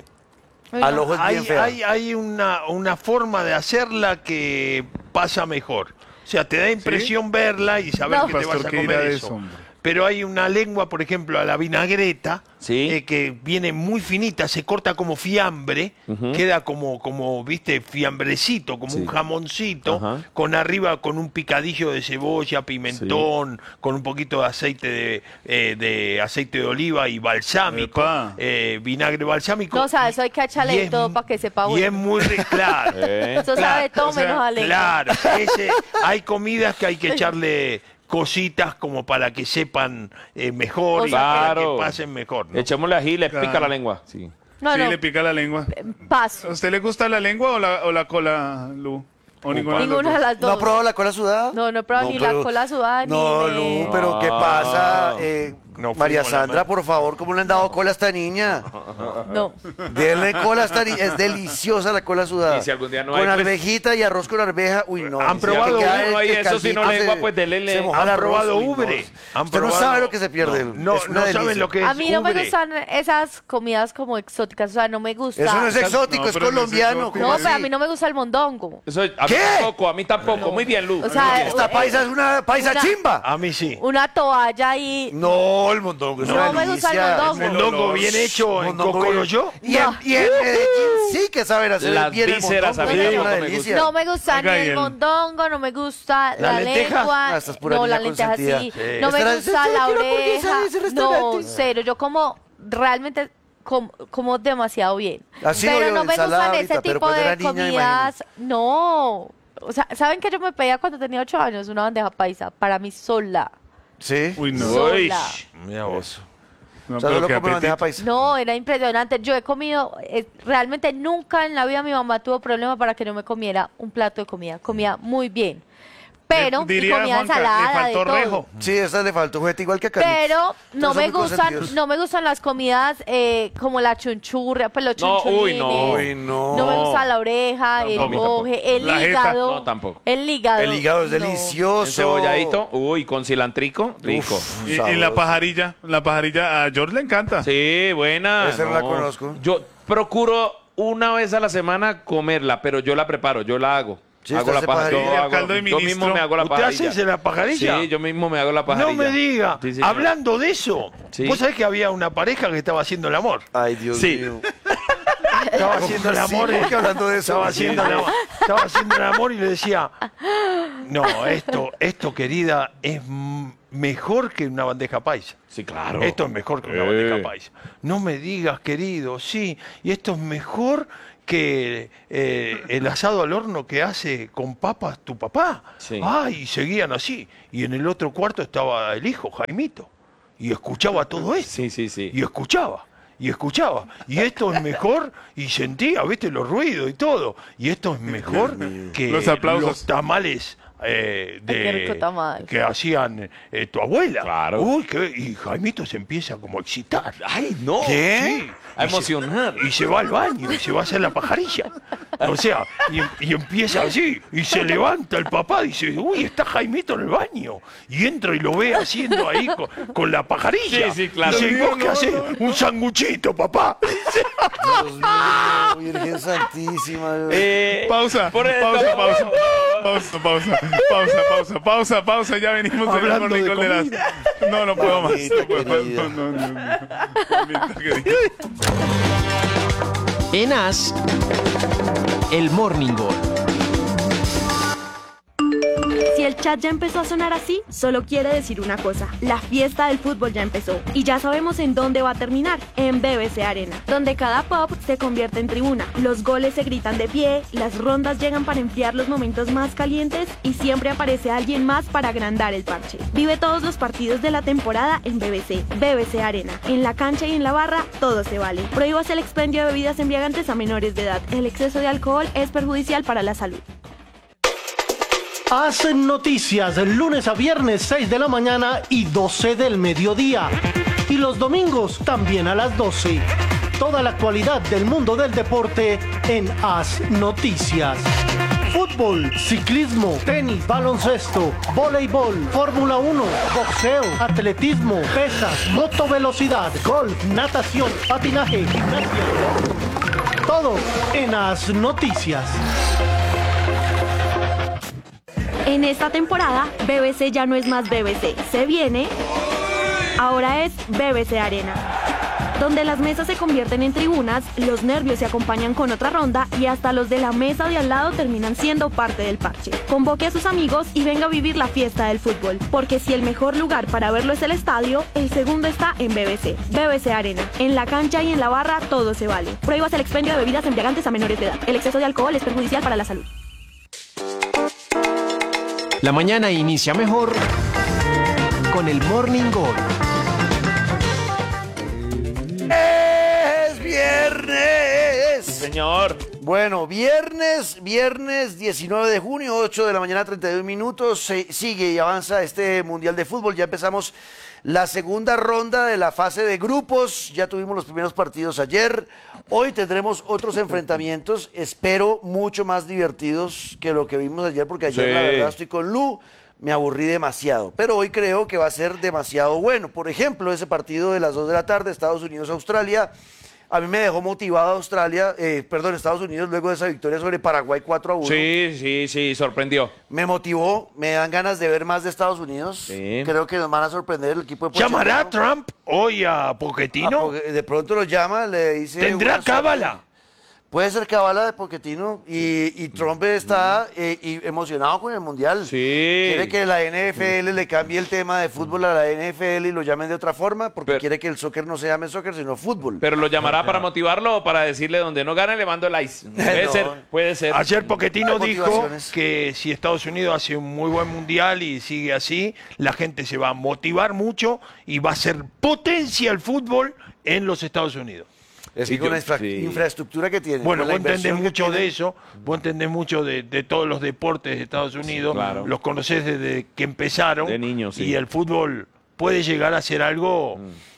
Al ojo es bien hay, fea. hay, hay una, una forma de hacerla que pasa mejor. O sea, te da impresión verla y saber No. que te Pastor, vas a ¿qué comer dirá de eso. eso, hombre? Pero hay una lengua, por ejemplo, a la vinagreta, Sí. eh, que viene muy finita, se corta como fiambre, Ujú. queda como, como, viste, fiambrecito, como Sí. un jamoncito, Ajá. con arriba con un picadillo de cebolla, pimentón, con un poquito de aceite de, eh, de aceite de oliva y balsámico, Epa. eh, vinagre balsámico. No, o sea, eso hay que echarle Y de es todo mu- para que sepa Y bueno. es muy rico, claro. Eh. Eso sabe todo o sea, menos a lengua. Claro, ese- hay comidas que hay que echarle cositas como para que sepan eh, mejor O y sea, para Claro. que pasen mejor. ¿no? Echémosle ají, le Claro. pica la lengua. Sí. No, sí, no, le pica la lengua. paso. ¿A usted le gusta la lengua o la, o la cola, Lu? ¿O ninguna, Ninguna de de las las ¿No ha dos. probado la cola sudada? No, no he probado ni la pero- cola sudada, ni No, de- Lu, pero ¿qué Ah. pasa? Eh, No María fuimos la Sandra, mano. por favor, ¿cómo le han dado cola a esta niña? No. Denle cola a esta niña. Es deliciosa la cola sudada. Y si algún día no con hay, pues- arvejita y arroz con arveja. Uy, no. ¿Han Se probado queda uno el- ahí, el eso sí no caldito lengua, se- pues, dele le- se moja ¿Han el arroz, probado uy, no. ubre? ¿Han Usted no probado? sabe lo que se pierde. No, Es una no saben delicia. lo que es A mí no me ubre. gustan esas comidas como exóticas, o sea, no me gusta. Eso no es exótico, No, es pero no es colombiano. exótico. No, ¿cómo pero a así? mí no me gusta el mondongo. Eso, a mí ¿Qué? tampoco, a mí tampoco. Muy bien, Lu. O sea, Esta eh, paisa es una paisa una- chimba. A mí sí. Una toalla y... No, el mondongo es No una me gusta el delicia. mondongo. Mondongo bien hecho en Mondongo bien- Cocoroyo. Y en, y en Medellín sí que saben hacer Las bien el vísceras mondongo. a mí Es tampoco una me delicia. No me gusta ni Oiga, y el el- mondongo, no me gusta ¿La la, lenteja? lengua. Ah, esta es pura No, la niña lenteja consentida. sí. Sí. No me Esta- gusta esta- la quiero hamburguesa oreja. de ese No, restaurante. cero. Yo como realmente com- como demasiado bien. Así pero odio no me ensalada gustan ahorita, ese pero tipo cuando de era niña, comidas. No. O sea, ¿saben que yo me pedía cuando tenía ocho años una bandeja paisa para mí sola? Sí. Uy, no. Uy. Sola. Mira vos. No, O sea, pero solo qué come bandeja apetito. paisa. No, era impresionante. Yo he comido, eh, realmente nunca en la vida mi mamá tuvo problema para que no me comiera un plato de comida. Comía muy bien. Pero, y Diría comía Juanca, ensalada, le faltó de todo. rejo. Sí, esa le faltó juguete igual que a Carlitos. Pero no Todos me son muy gustan, consentidos. no me gustan las comidas eh, como la chunchurria, pues los No, uy, chunchulines. no. Uy, no. No me gusta la oreja, el Tampoco. boje, el La jeta. hígado. No, tampoco. El hígado. El hígado es no. delicioso. Encebolladito, uy, con cilantrico, rico. Uf, Y, y sabroso. la pajarilla, la pajarilla a George le encanta. Sí, buena. Esa no la conozco. Yo procuro una vez a la semana comerla, pero yo la preparo, yo la hago. Sí, hago usted la hace paja- pajarilla. yo, El hago- caldo de yo ministro. mismo me hago la ¿Usted pajarilla. hace la pajarilla? Sí, yo mismo me hago la pajarilla. No me diga. Sí, señor. Hablando de eso, Sí. vos sabés que había una pareja que estaba haciendo el amor. Ay, Dios Sí. mío. Estaba haciendo el Sí, amor. ¿por y- qué hablando de eso? Estaba Sí, haciendo, el sí. amor, estaba haciendo el amor y le decía, no, esto, esto querida, es m- mejor que una bandeja paisa. Sí, claro. Esto es mejor que una Eh. bandeja paisa. No me digas, querido, sí, y esto es mejor que eh, el asado al horno que hace con papas tu papá. Sí. Ay, y seguían así. Y en el otro cuarto estaba el hijo, Jaimito, y escuchaba todo esto. Sí, sí, sí. Y escuchaba, y escuchaba. Y esto es mejor, y sentía, viste, los ruidos y todo. Y esto es mejor que Los aplausos. los tamales eh, Ay, qué rico de, tamal. que hacían eh, tu abuela. Claro. Uy, qué- y Jaimito se empieza como a excitar. Ay, no. Sí. A Y se- emocionar. Y se va al baño y se va a hacer la pajarilla. O sea, y, y empieza así. Y se levanta el papá y dice, uy, está Jaimito en el baño. Y entra y lo ve haciendo ahí con, con la pajarilla. Sí, sí, claro. Y dice, ¿y vos qué haces? Un sanguchito, papá. Dios mío, Virgen Santísima. Eh, Pausa, por el- pausa, pausa, pausa, pausa, pausa, pausa, pausa, pausa, ya venimos en el Hablando Morning de Call de las... comida. No, no puedo más. Mamita No, puedo, querida. no, no, no, no. Mamita querida. En As, el Morning Call. Si el chat ya empezó a sonar así, solo quiere decir una cosa: la fiesta del fútbol ya empezó. Y ya sabemos en dónde va a terminar: en B B C Arena, donde cada pop se convierte en tribuna. Los goles se gritan de pie, las rondas llegan para enfriar los momentos más calientes y siempre aparece alguien más para agrandar el parche. Vive todos los partidos de la temporada en B B C. B B C Arena. En la cancha y en la barra, todo se vale. Prohíbas el expendio de bebidas embriagantes a menores de edad. El exceso de alcohol es perjudicial para la salud. Hacen noticias lunes a viernes seis de la mañana y doce del mediodía. Y los domingos también a las doce. Toda la actualidad del mundo del deporte en Haz Noticias. Fútbol, ciclismo, tenis, baloncesto, voleibol, Fórmula uno, boxeo, atletismo, pesas, motovelocidad, golf, natación, patinaje, gimnasia. Todo en Haz Noticias. En esta temporada, B B C ya no es más B B C. Se viene. Ahora es B B C Arena, donde las mesas se convierten en tribunas, los nervios se acompañan con otra ronda y hasta los de la mesa de al lado terminan siendo parte del parche. Convoque a sus amigos y venga a vivir la fiesta del fútbol, porque si el mejor lugar para verlo es el estadio, el segundo está en B B C. B B C Arena. En la cancha y en la barra todo se vale. Prohíbas el expendio de bebidas embriagantes a menores de edad. El exceso de alcohol es perjudicial para la salud. La mañana inicia mejor con el Morning Call. ¡Es viernes! Señor. Bueno, viernes, viernes diecinueve de junio, ocho de la mañana, treinta y dos minutos. Se- sigue y avanza este Mundial de Fútbol. Ya empezamos la segunda ronda de la fase de grupos. Ya tuvimos los primeros partidos ayer. Hoy tendremos otros enfrentamientos, espero mucho más divertidos que lo que vimos ayer, porque ayer Sí. la verdad estoy con Lu, me aburrí demasiado. Pero hoy creo que va a ser demasiado bueno. Por ejemplo, ese partido de las dos de la tarde, Estados Unidos-Australia. A mí me dejó motivado Australia, eh, perdón, Estados Unidos luego de esa victoria sobre Paraguay cuatro a uno. Sí, sí, sí, sorprendió. Me motivó, me dan ganas de ver más de Estados Unidos. Sí. Creo que nos van a sorprender el equipo de Pochettino. ¿Llamará Trump hoy a Ah, Pochettino? porque de pronto lo llama, le dice... ¿Tendrá una- cábala? Puede ser cábala de Pochettino y, y Trump está eh, y emocionado con el Mundial. Sí. Quiere que la N F L le cambie el tema de fútbol a la N F L y lo llamen de otra forma porque Pero- quiere que el soccer no se llame soccer sino fútbol. Pero lo llamará para motivarlo o para decirle donde no gane le mando el ice. Puede No. ser, puede ser. Ayer Pochettino dijo Motivaciones. que si Estados Unidos hace un muy buen mundial y sigue así, la gente se va a motivar mucho y va a ser potencia el fútbol en los Estados Unidos. Es Y que con yo- la infra- sí. infraestructura que tiene. Bueno, con la vos entendés inversión que mucho de tiene. eso, vos entendés mucho de, de todos los deportes de Estados Unidos, claro. los conocés desde que empezaron. De niño, sí. Y el fútbol puede llegar a ser algo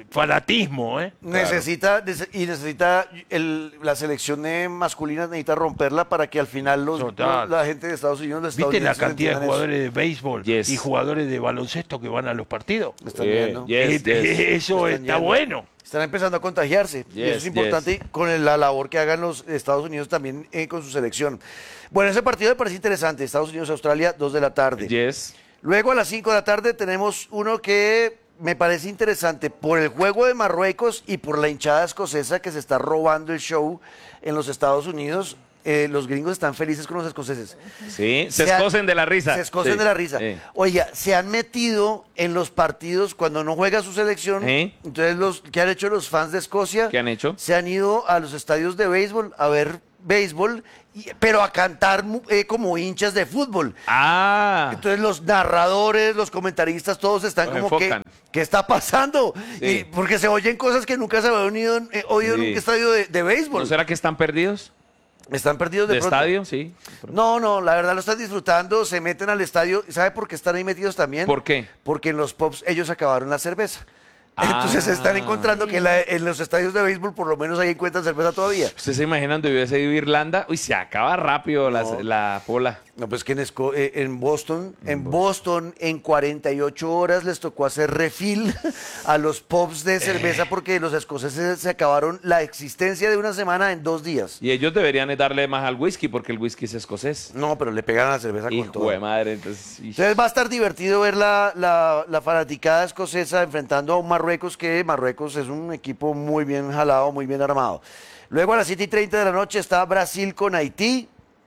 fanatismo, ¿eh? Necesita, nece- y necesita el- la selección eh, masculina necesita romperla para que al final los, Total. los- la gente de Estados Unidos, los ¿Viste la estadounidenses cantidad de entiendan jugadores de béisbol Yes. y jugadores de baloncesto que van a los partidos? eso. Están Yeah, viendo. yes, Eh, yes. Eso Están está yendo. bueno. Están empezando a contagiarse. y eso Yes, es importante con el- la labor que hagan los Estados Unidos también eh, con su selección. Bueno, ese partido me parece interesante. Estados Unidos-Australia, dos de la tarde. Yes. Luego a las cinco de la tarde tenemos uno que me parece interesante por el juego de Marruecos y por la hinchada escocesa que se está robando el show en los Estados Unidos. Eh, los gringos están felices con los escoceses. Sí, se, ha- escocen de la risa. Se escocen Sí, de la risa. sí. Oiga, se han metido en los partidos cuando no juega su selección. ¿Eh? Entonces, los ¿qué han hecho los fans de Escocia? ¿Qué han hecho? Se han ido a los estadios de béisbol a ver béisbol, y- pero a cantar mu- eh, como hinchas de fútbol. Ah. Entonces los narradores, los comentaristas, todos están Los como que, enfocan. ¿qué está pasando? Sí. Y porque se oyen cosas que nunca se habían oído, en- eh, oído en Sí. un estadio de, de béisbol. ¿No será que están perdidos? Están perdidos de, ¿De pronto. estadio? Sí. No, no, la verdad lo están disfrutando, se meten al estadio. ¿Sabe por qué están ahí metidos también? ¿Por qué? Porque en los pubs ellos acabaron la cerveza. Ah. Entonces se están encontrando que la- en los estadios de béisbol por lo menos ahí encuentran cerveza todavía. ¿Usted se imagina donde hubiese ido Irlanda? Uy, se acaba rápido la, No. la pola. No, pues que en, Esco- eh, en Boston, en Boston en cuarenta y ocho horas les tocó hacer refill a los pubs de cerveza porque los escoceses se acabaron la existencia de una semana en dos días. Y ellos deberían darle más al whisky porque el whisky es escocés. No, pero le pegan a la cerveza con Hijo todo. de madre, entonces... ish. Entonces va a estar divertido ver la, la, la fanaticada escocesa enfrentando a un Marruecos que Marruecos es un equipo muy bien jalado, muy bien armado. Luego a las siete y treinta de la noche está Brasil con Haití.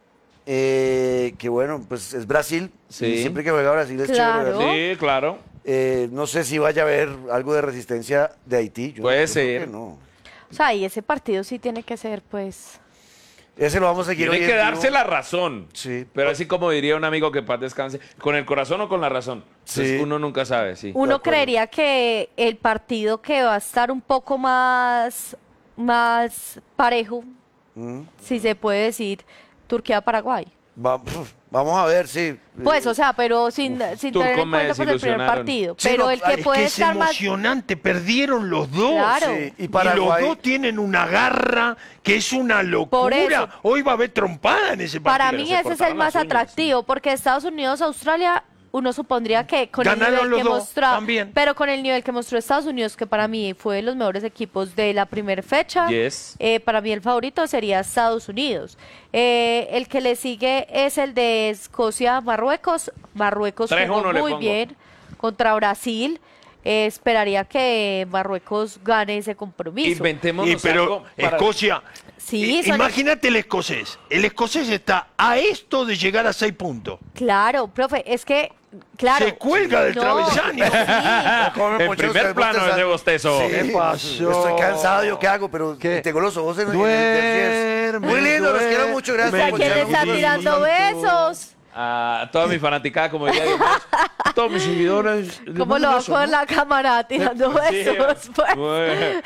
eh, que bueno, pues es Brasil. Sí. Y siempre que juega Brasil es Claro. chévere. verlo. Sí, claro. Eh, no sé si vaya a haber algo de resistencia de Haití. Yo- Puede yo creo ser. que no. O sea, y ese partido sí tiene que ser, pues... Ese lo vamos a seguir Tiene hoy que en vivo. darse la razón. Sí. Pero así como diría un amigo que en paz descanse, ¿con el corazón o con la razón? Entonces Sí. uno nunca sabe, sí. Uno acuerdo. creería que el partido que va a estar un poco más, más parejo, Mm. si se puede decir, Turquía-Paraguay. Va- pf, vamos a ver, sí. Pues, o sea, pero sin, sin Turcos tener en me cuenta pues, el primer desilusionaron. partido. Sí, pero no, el Ah, que es puede que es estar más... emocionante, perdieron los dos. Claro. Sí, y Y Paraguay. los dos tienen una garra que es una Por locura. eso. Hoy va a haber trompada en ese partido. Para pero mí se ese es el cortaron más las uñas, atractivo, porque Estados Unidos, Australia, uno supondría que con Ganaron el nivel los que dos, mostró, también. pero con el nivel que mostró Estados Unidos, que para mí fue de los mejores equipos de la primera fecha, Yes. eh, para mí el favorito sería Estados Unidos. Eh, el que le sigue es el de Escocia-Marruecos. Marruecos tres jugó uno le muy pongo. bien contra Brasil. Eh, esperaría que Marruecos gane ese compromiso. Inventémonos Y, pero algo para- Escocia, Sí, i- son- imagínate el escocés. El escocés está a esto de llegar a seis puntos. Claro, profe, es que, claro. Se cuelga del No, travesaño. sí. Come, En Poncho, primer usted plano bosteza. ese bostezo. Sí. ¿Qué pasó? Estoy cansado, ¿yo qué hago? Pero ¿Qué? tengo los ojos en, en el Duerme, Muy lindo, los quiero mucho, O gracias. sea, por ¿quién le escucharnos. está tirando besos? A toda mi fanaticada, como diría Dios, a todos mis seguidores. les ¿Cómo mando lo un va beso, con ¿no? la cámara tirando Sí, besos? Pues? bueno.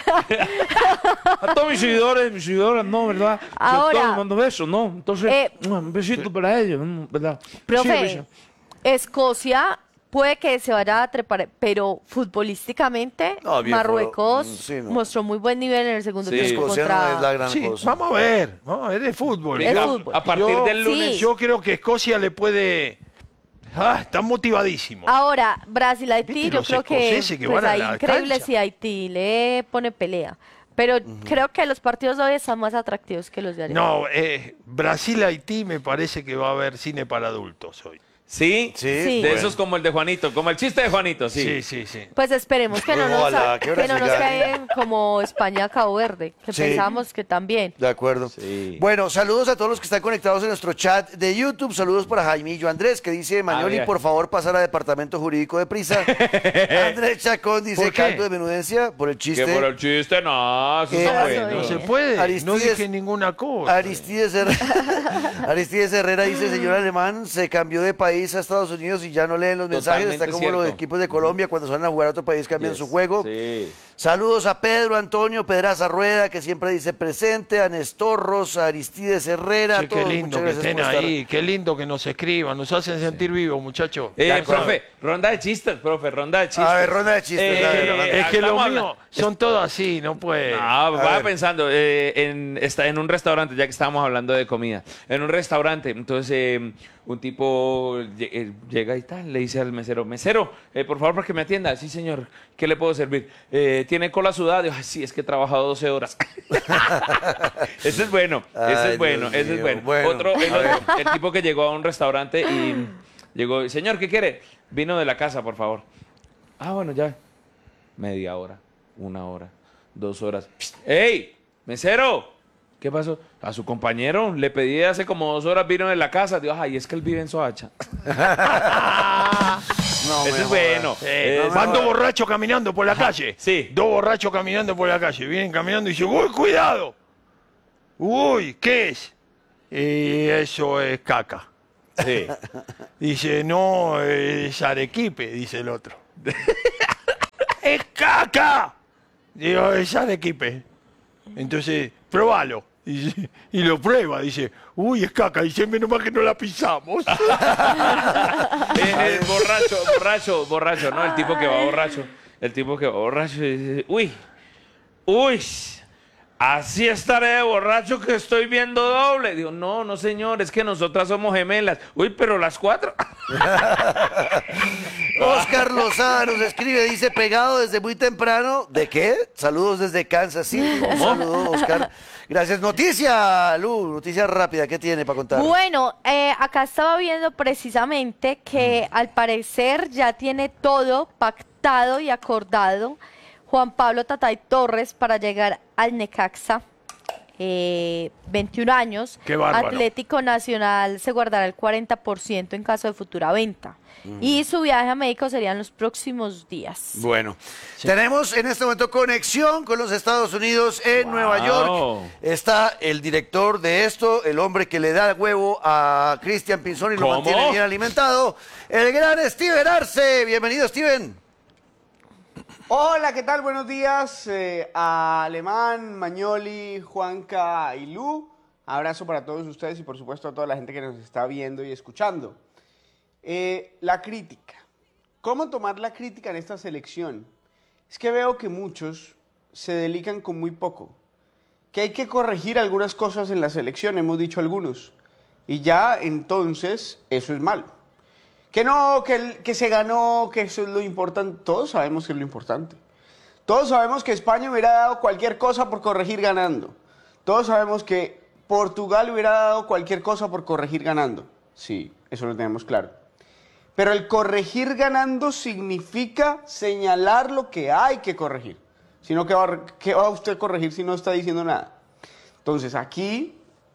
A todos mis seguidores, mis seguidoras, no, ¿verdad? Ahora- A todos les mando besos, ¿no? Entonces, Eh, un besito para ellos, ¿no? ¿verdad? Profe, Sí, beso. Escocia puede que se vaya a trepar, pero futbolísticamente No, bien, Marruecos fue- mm, sí, no. mostró muy buen nivel en el segundo Sí. tiempo Escocia no contra... es la gran Sí, cosa. vamos a ver, vamos a ver de fútbol. Es Venga, fútbol. a partir Yo- del lunes. Sí. Yo creo que Escocia le puede... Ah, están motivadísimos. Ahora, Brasil-Haití, ¿Viste yo los creo que, escoceses que pues, van a hay la increíble cancha? si Haití le pone pelea. Pero creo que los partidos de hoy están más atractivos que los de ayer. No, eh, Brasil-Haití me parece que va a haber cine para adultos hoy. Sí, Sí, Sí. de esos como el de Juanito, como el chiste de Juanito, sí. Sí, sí, sí. Pues esperemos que no nos, Ojalá, ha- que que no Brasil nos gane. caigan como España-Cabo Verde, que Sí. pensábamos que también. De acuerdo. Sí. Bueno, saludos a todos los que están conectados en nuestro chat de YouTube. Saludos para Jaimillo Andrés, que dice, Mañoli, bien. por favor, pasar a Departamento Jurídico de Prisa. Andrés Chacón dice, ¿Por qué? caldo de menudencia, por el Que chiste. por el chiste, no, eso Eh, está eso bueno. No es. se puede, no Aristides- dije ninguna cosa. Aristides Herrera, Aristides Herrera dice, señor alemán, se cambió de país a Estados Unidos y ya no leen los mensajes. Está Totalmente como los cierto. equipos de Colombia cuando salen a jugar a otro país cambian Yes. su juego. Sí. Saludos a Pedro Antonio Pedraza Rueda, que siempre dice presente, a Nestorros, a Aristides Herrera. Che, qué todos, lindo muchas que gracias estén por estar. ahí, qué lindo que nos escriban, nos hacen sentir vivos, muchachos. Eh, profe, ronda de chistes, profe, ronda de chistes. A ver, ronda de chistes. Eh, dale, dale. Es que los estamos míos hablando- son todos así, no puede. No, va ver. pensando, eh, en, está en un restaurante, ya que estábamos hablando de comida, en un restaurante, entonces eh, un tipo lle- eh, llega y tal, le dice al mesero, mesero, eh, por favor, para que me atienda. Sí, señor, ¿qué le puedo servir? Eh, ¿Tiene cola sudada? Digo, "Ay, sí, es que he trabajado doce horas. Ese es bueno, ese Ay, es bueno, Dios ese es mío. bueno. Bueno, Otro, el, a ver. otro, el tipo que llegó a un restaurante y llegó, señor, ¿qué quiere? Vino de la casa, por favor. Ah, bueno, ya. Media hora, una hora, dos horas. Psst, ¡Ey! ¡Mesero! ¿Qué pasó? A su compañero le pedí hace como dos horas, vino de la casa. Digo, ay, es que él vive en Soacha. No, Ese me es jodas. bueno. Eh, Es- van dos borrachos caminando por la calle. Sí. Dos borrachos caminando por la calle. Vienen caminando y dicen, uy, cuidado. Uy, ¿qué es? Y eso es caca. Sí. Dice, no, es arequipe, dice el otro. ¡Es caca! Digo, es arequipe. Entonces, probalo. Y, y lo prueba, dice, uy, es caca. Dice, menos mal que no la pisamos. Eh, eh, borracho, borracho, borracho, ¿no? El tipo que va borracho. El tipo que va borracho y dice, uy, uy, así estaré de borracho que estoy viendo doble. Digo, no, no, señor, es que nosotras somos gemelas. Uy, pero las cuatro. Oscar Lozano nos escribe, dice, pegado desde muy temprano. ¿De qué? Saludos desde Kansas City. Un saludo, Oscar. Gracias. Noticia, Lu, noticia rápida. ¿Qué tiene para contar? Bueno, eh, acá estaba viendo precisamente que al parecer ya tiene todo pactado y acordado Juan Pablo Tatay Torres para llegar al Necaxa. Eh, veintiún años. Qué bárbaro. Atlético Nacional se guardará el cuarenta por ciento en caso de futura venta. Y su viaje a México sería en los próximos días. Bueno, tenemos en este momento conexión con los Estados Unidos en Nueva York. Está el director de esto, el hombre que le da huevo a Cristian Pinzón y lo ¿Cómo? mantiene bien alimentado, el gran Steven Arce. Bienvenido, Steven. Hola, ¿qué tal? Buenos días eh, a Alemán, Mañoli, Juanca y Lu. Abrazo para todos ustedes y por supuesto a toda la gente que nos está viendo y escuchando. Eh, la crítica. ¿Cómo tomar la crítica en esta selección? Es que veo que muchos se delican con muy poco. Que hay que corregir algunas cosas en la selección, hemos dicho algunos. Y ya entonces eso es malo. Que no, que, el- que se ganó, que eso es lo importante. Todos sabemos que es lo importante. Todos sabemos que España hubiera dado cualquier cosa por corregir ganando. Todos sabemos que Portugal hubiera dado cualquier cosa por corregir ganando. Sí, eso lo tenemos claro. Pero el corregir ganando significa señalar lo que hay que corregir. Sino que va, ¿qué va usted a corregir si no está diciendo nada? Entonces aquí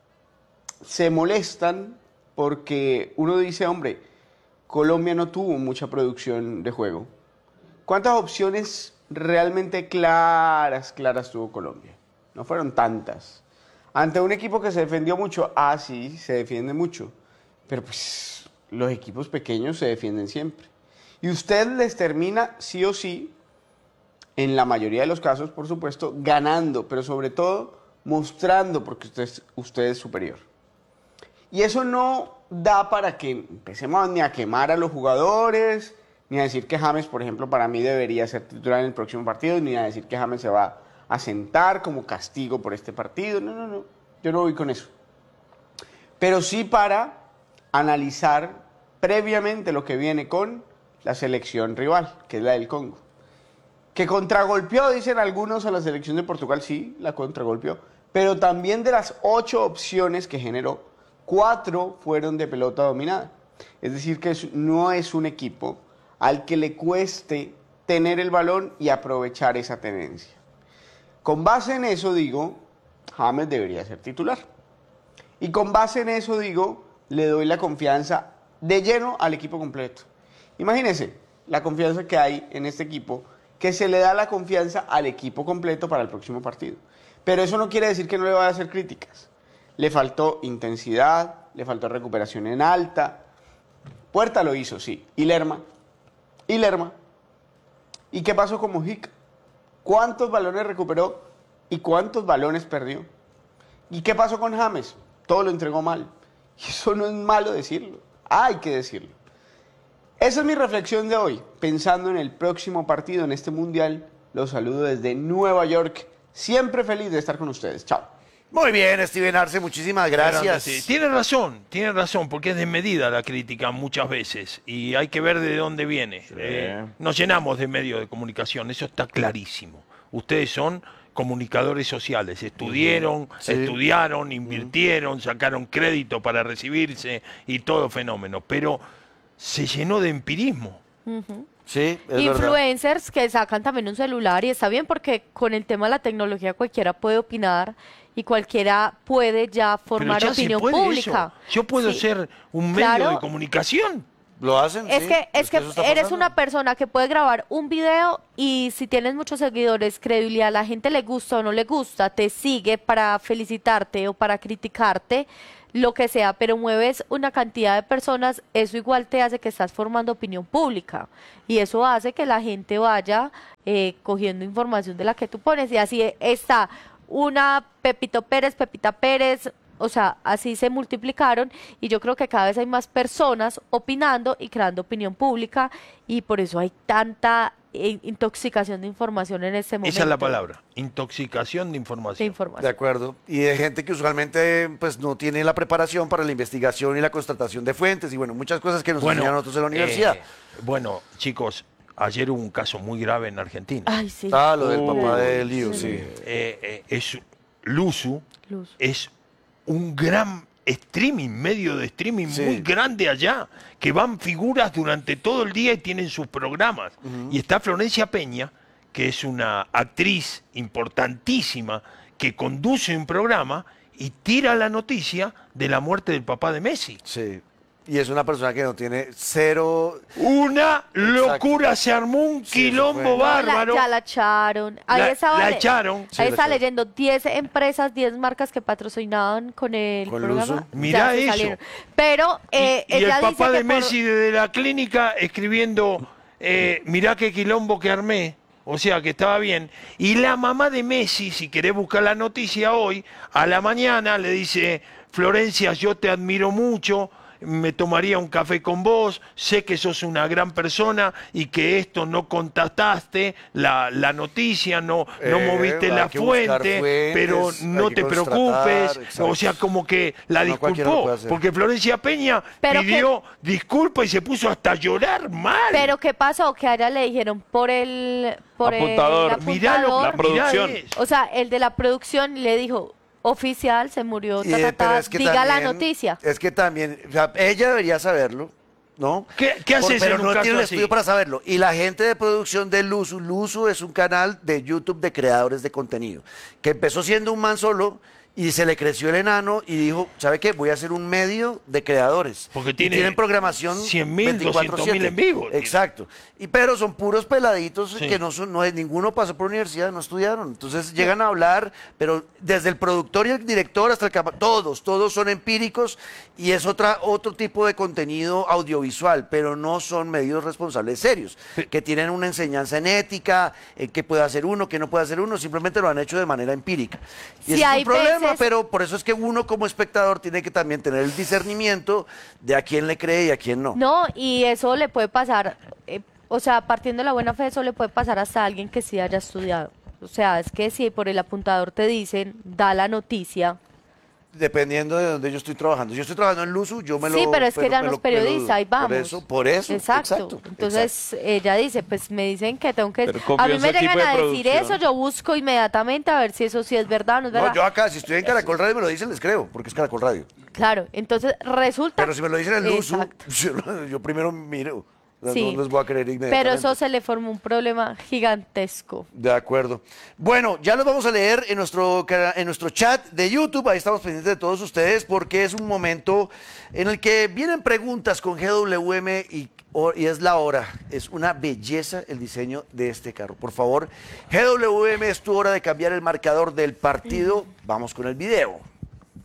se molestan porque uno dice, hombre, Colombia no tuvo mucha producción de juego. ¿Cuántas opciones realmente claras, claras tuvo Colombia? No fueron tantas. Ante un equipo que se defendió mucho, ah, sí, se defiende mucho. Pero pues los equipos pequeños se defienden siempre. Y usted les termina, sí o sí, en la mayoría de los casos, por supuesto, ganando, pero sobre todo mostrando porque usted es, usted es superior. Y eso no da para que empecemos ni a quemar a los jugadores, ni a decir que James, por ejemplo, para mí debería ser titular en el próximo partido, ni a decir que James se va a sentar como castigo por este partido. No, no, no. Yo no voy con eso. Pero sí para analizar previamente lo que viene con la selección rival, que es la del Congo. Que contragolpeó, dicen algunos, a la selección de Portugal, sí, la contragolpeó. Pero también de las ocho opciones que generó, cuatro fueron de pelota dominada. Es decir, que es- no es un equipo al que le cueste tener el balón y aprovechar esa tenencia. Con base en eso digo, James debería ser titular. Y con base en eso digo, le doy la confianza de lleno al equipo completo. Imagínense la confianza que hay en este equipo, que se le da la confianza al equipo completo para el próximo partido. Pero eso no quiere decir que no le vaya a hacer críticas. Le faltó intensidad, le faltó recuperación en alta. Puerta lo hizo, sí. Y Lerma. Y Lerma. ¿Y qué pasó con Mojica? ¿Cuántos balones recuperó y cuántos balones perdió? ¿Y qué pasó con James? Todo lo entregó mal. Y eso no es malo decirlo, hay que decirlo. Esa es mi reflexión de hoy, pensando en el próximo partido en este Mundial. Los saludo desde Nueva York, siempre feliz de estar con ustedes. Chao. Muy bien, Steven Arce, muchísimas gracias. Sí, tiene razón, tiene razón, porque es desmedida la crítica muchas veces y hay que ver de dónde viene. Eh, nos llenamos de medios de comunicación, eso está clarísimo. Ustedes son comunicadores sociales, estudiaron, Sí. estudiaron, invirtieron, sacaron crédito para recibirse y todo fenómeno, pero se llenó de empirismo. Ujú. Sí, es Influencers que sacan también un celular y está bien porque con el tema de la tecnología cualquiera puede opinar y cualquiera puede ya formar Pero ya se opinión puede pública. eso. Yo puedo Sí. ser un medio Claro. de comunicación. ¿Lo hacen? Es sí, que, es que eso está eres pasando. una persona que puede grabar un video y si tienes muchos seguidores, credibilidad, la gente le gusta o no le gusta, te sigue para felicitarte o para criticarte, lo que sea, pero mueves una cantidad de personas, eso igual te hace que estás formando opinión pública y eso hace que la gente vaya eh, cogiendo información de la que tú pones y así está una Pepito Pérez, Pepita Pérez. O sea, así se multiplicaron y yo creo que cada vez hay más personas opinando y creando opinión pública y por eso hay tanta eh, intoxicación de información en este momento. Esa es la palabra, intoxicación de información. De información. De acuerdo. Y de gente que usualmente pues no tiene la preparación para la investigación y la constatación de fuentes y bueno, muchas cosas que nos enseñan nosotros en la universidad. eh, bueno, chicos, ayer hubo un caso muy grave en Argentina. Ay, sí. Ah, lo del papá Uh, de Lío, sí. Eh, eh, es Luzu, Luz. es un gran streaming, medio de streaming Sí. muy grande allá, que van figuras durante todo el día y tienen sus programas. Y está Florencia Peña, que es una actriz importantísima, que conduce un programa y tira la noticia de la muerte del papá de Messi. Sí. Y es una persona que no tiene cero... Una locura, se armó un Sí, quilombo eso fue. bárbaro. La- ya la echaron. Ahí La- estaba la le- echaron. Ahí Sí, la está echaron. leyendo diez empresas, diez marcas que patrocinaban con el Con programa. Luzu. ya Mirá se eso. salieron. Pero eh, y, y el ella dice papá que de por- Messi desde la clínica escribiendo, eh, mirá qué quilombo que armé, o sea que estaba bien. Y la mamá de Messi, si querés buscar la noticia hoy, a la mañana le dice, Florencia, yo te admiro mucho, me tomaría un café con vos, sé que sos una gran persona y que esto no contactaste la, la noticia, no, no Eh, moviste hay la que buscar fuente, fuentes, pero hay no que te constatar, preocupes, exacto. o sea, como que la No cualquiera lo disculpó, puede hacer. porque Florencia Peña Pero pidió disculpa y se puso hasta a llorar mal. Pero ¿qué pasó? Que a ella le dijeron por el por Apuntador. el Mirá lo- apuntador. La producción. mirá eso. O sea, el de la producción le dijo, oficial, se murió, Y, ta, eh, ta, pero ta, es que diga la también- noticia. Es que también, o sea, ella debería saberlo, ¿no? ¿Qué- qué haces Pero en un no caso tiene el así? estudio para saberlo. Y la gente de producción de Luzu, Luzu es un canal de YouTube de creadores de contenido, que empezó siendo un man solo y se le creció el enano y dijo, ¿sabe qué? Voy a hacer un medio de creadores. Porque Y tiene tienen programación cien mil, veinticuatro doscientos mil en vivo. Exacto. Y pero son puros peladitos Sí. que no son, no es, ninguno pasó por universidad, no estudiaron. Entonces llegan a hablar, pero desde el productor y el director hasta el capa, todos, todos son empíricos y es otra, otro tipo de contenido audiovisual, pero no son medios responsables serios, que tienen una enseñanza en ética, en qué puede hacer uno, qué no puede hacer uno, simplemente lo han hecho de manera empírica. Y Sí, ese es hay un problema, veces- pero por eso es que uno como espectador tiene que también tener el discernimiento de a quién le cree y a quién no. No, y eso le puede pasar, eh, o sea, partiendo de la buena fe, eso le puede pasar hasta a alguien que sí haya estudiado. O sea, es que si por el apuntador te dicen, da la noticia. Dependiendo de donde yo estoy trabajando. Si yo estoy trabajando en Luzu, yo me lo... Sí, pero es que me lo- ella me no lo- es periodista, me lo- ahí vamos. Por eso, por eso. Exacto. exacto, Entonces ella dice, pues me dicen que tengo que... Pero A confío mí en me su equipo llegan de a decir producción. eso, yo busco inmediatamente a ver si eso sí es verdad o no es verdad. No, yo acá, si estoy en Caracol Radio y me lo dicen, les creo, porque es Caracol Radio. Claro, entonces resulta... Pero si me lo dicen en Luzu, Exacto. yo, yo primero miro. O sea, Sí. No les voy a creer inmediatamente. Pero eso se le formó un problema gigantesco. De acuerdo. Bueno, ya los vamos a leer en nuestro, cara- en nuestro chat de YouTube. Ahí estamos pendientes de todos ustedes porque es un momento en el que vienen preguntas con G W M y, o- y es la hora. Es una belleza el diseño de este carro. Por favor, G W M, es tu hora de cambiar el marcador del partido. Vamos con el video.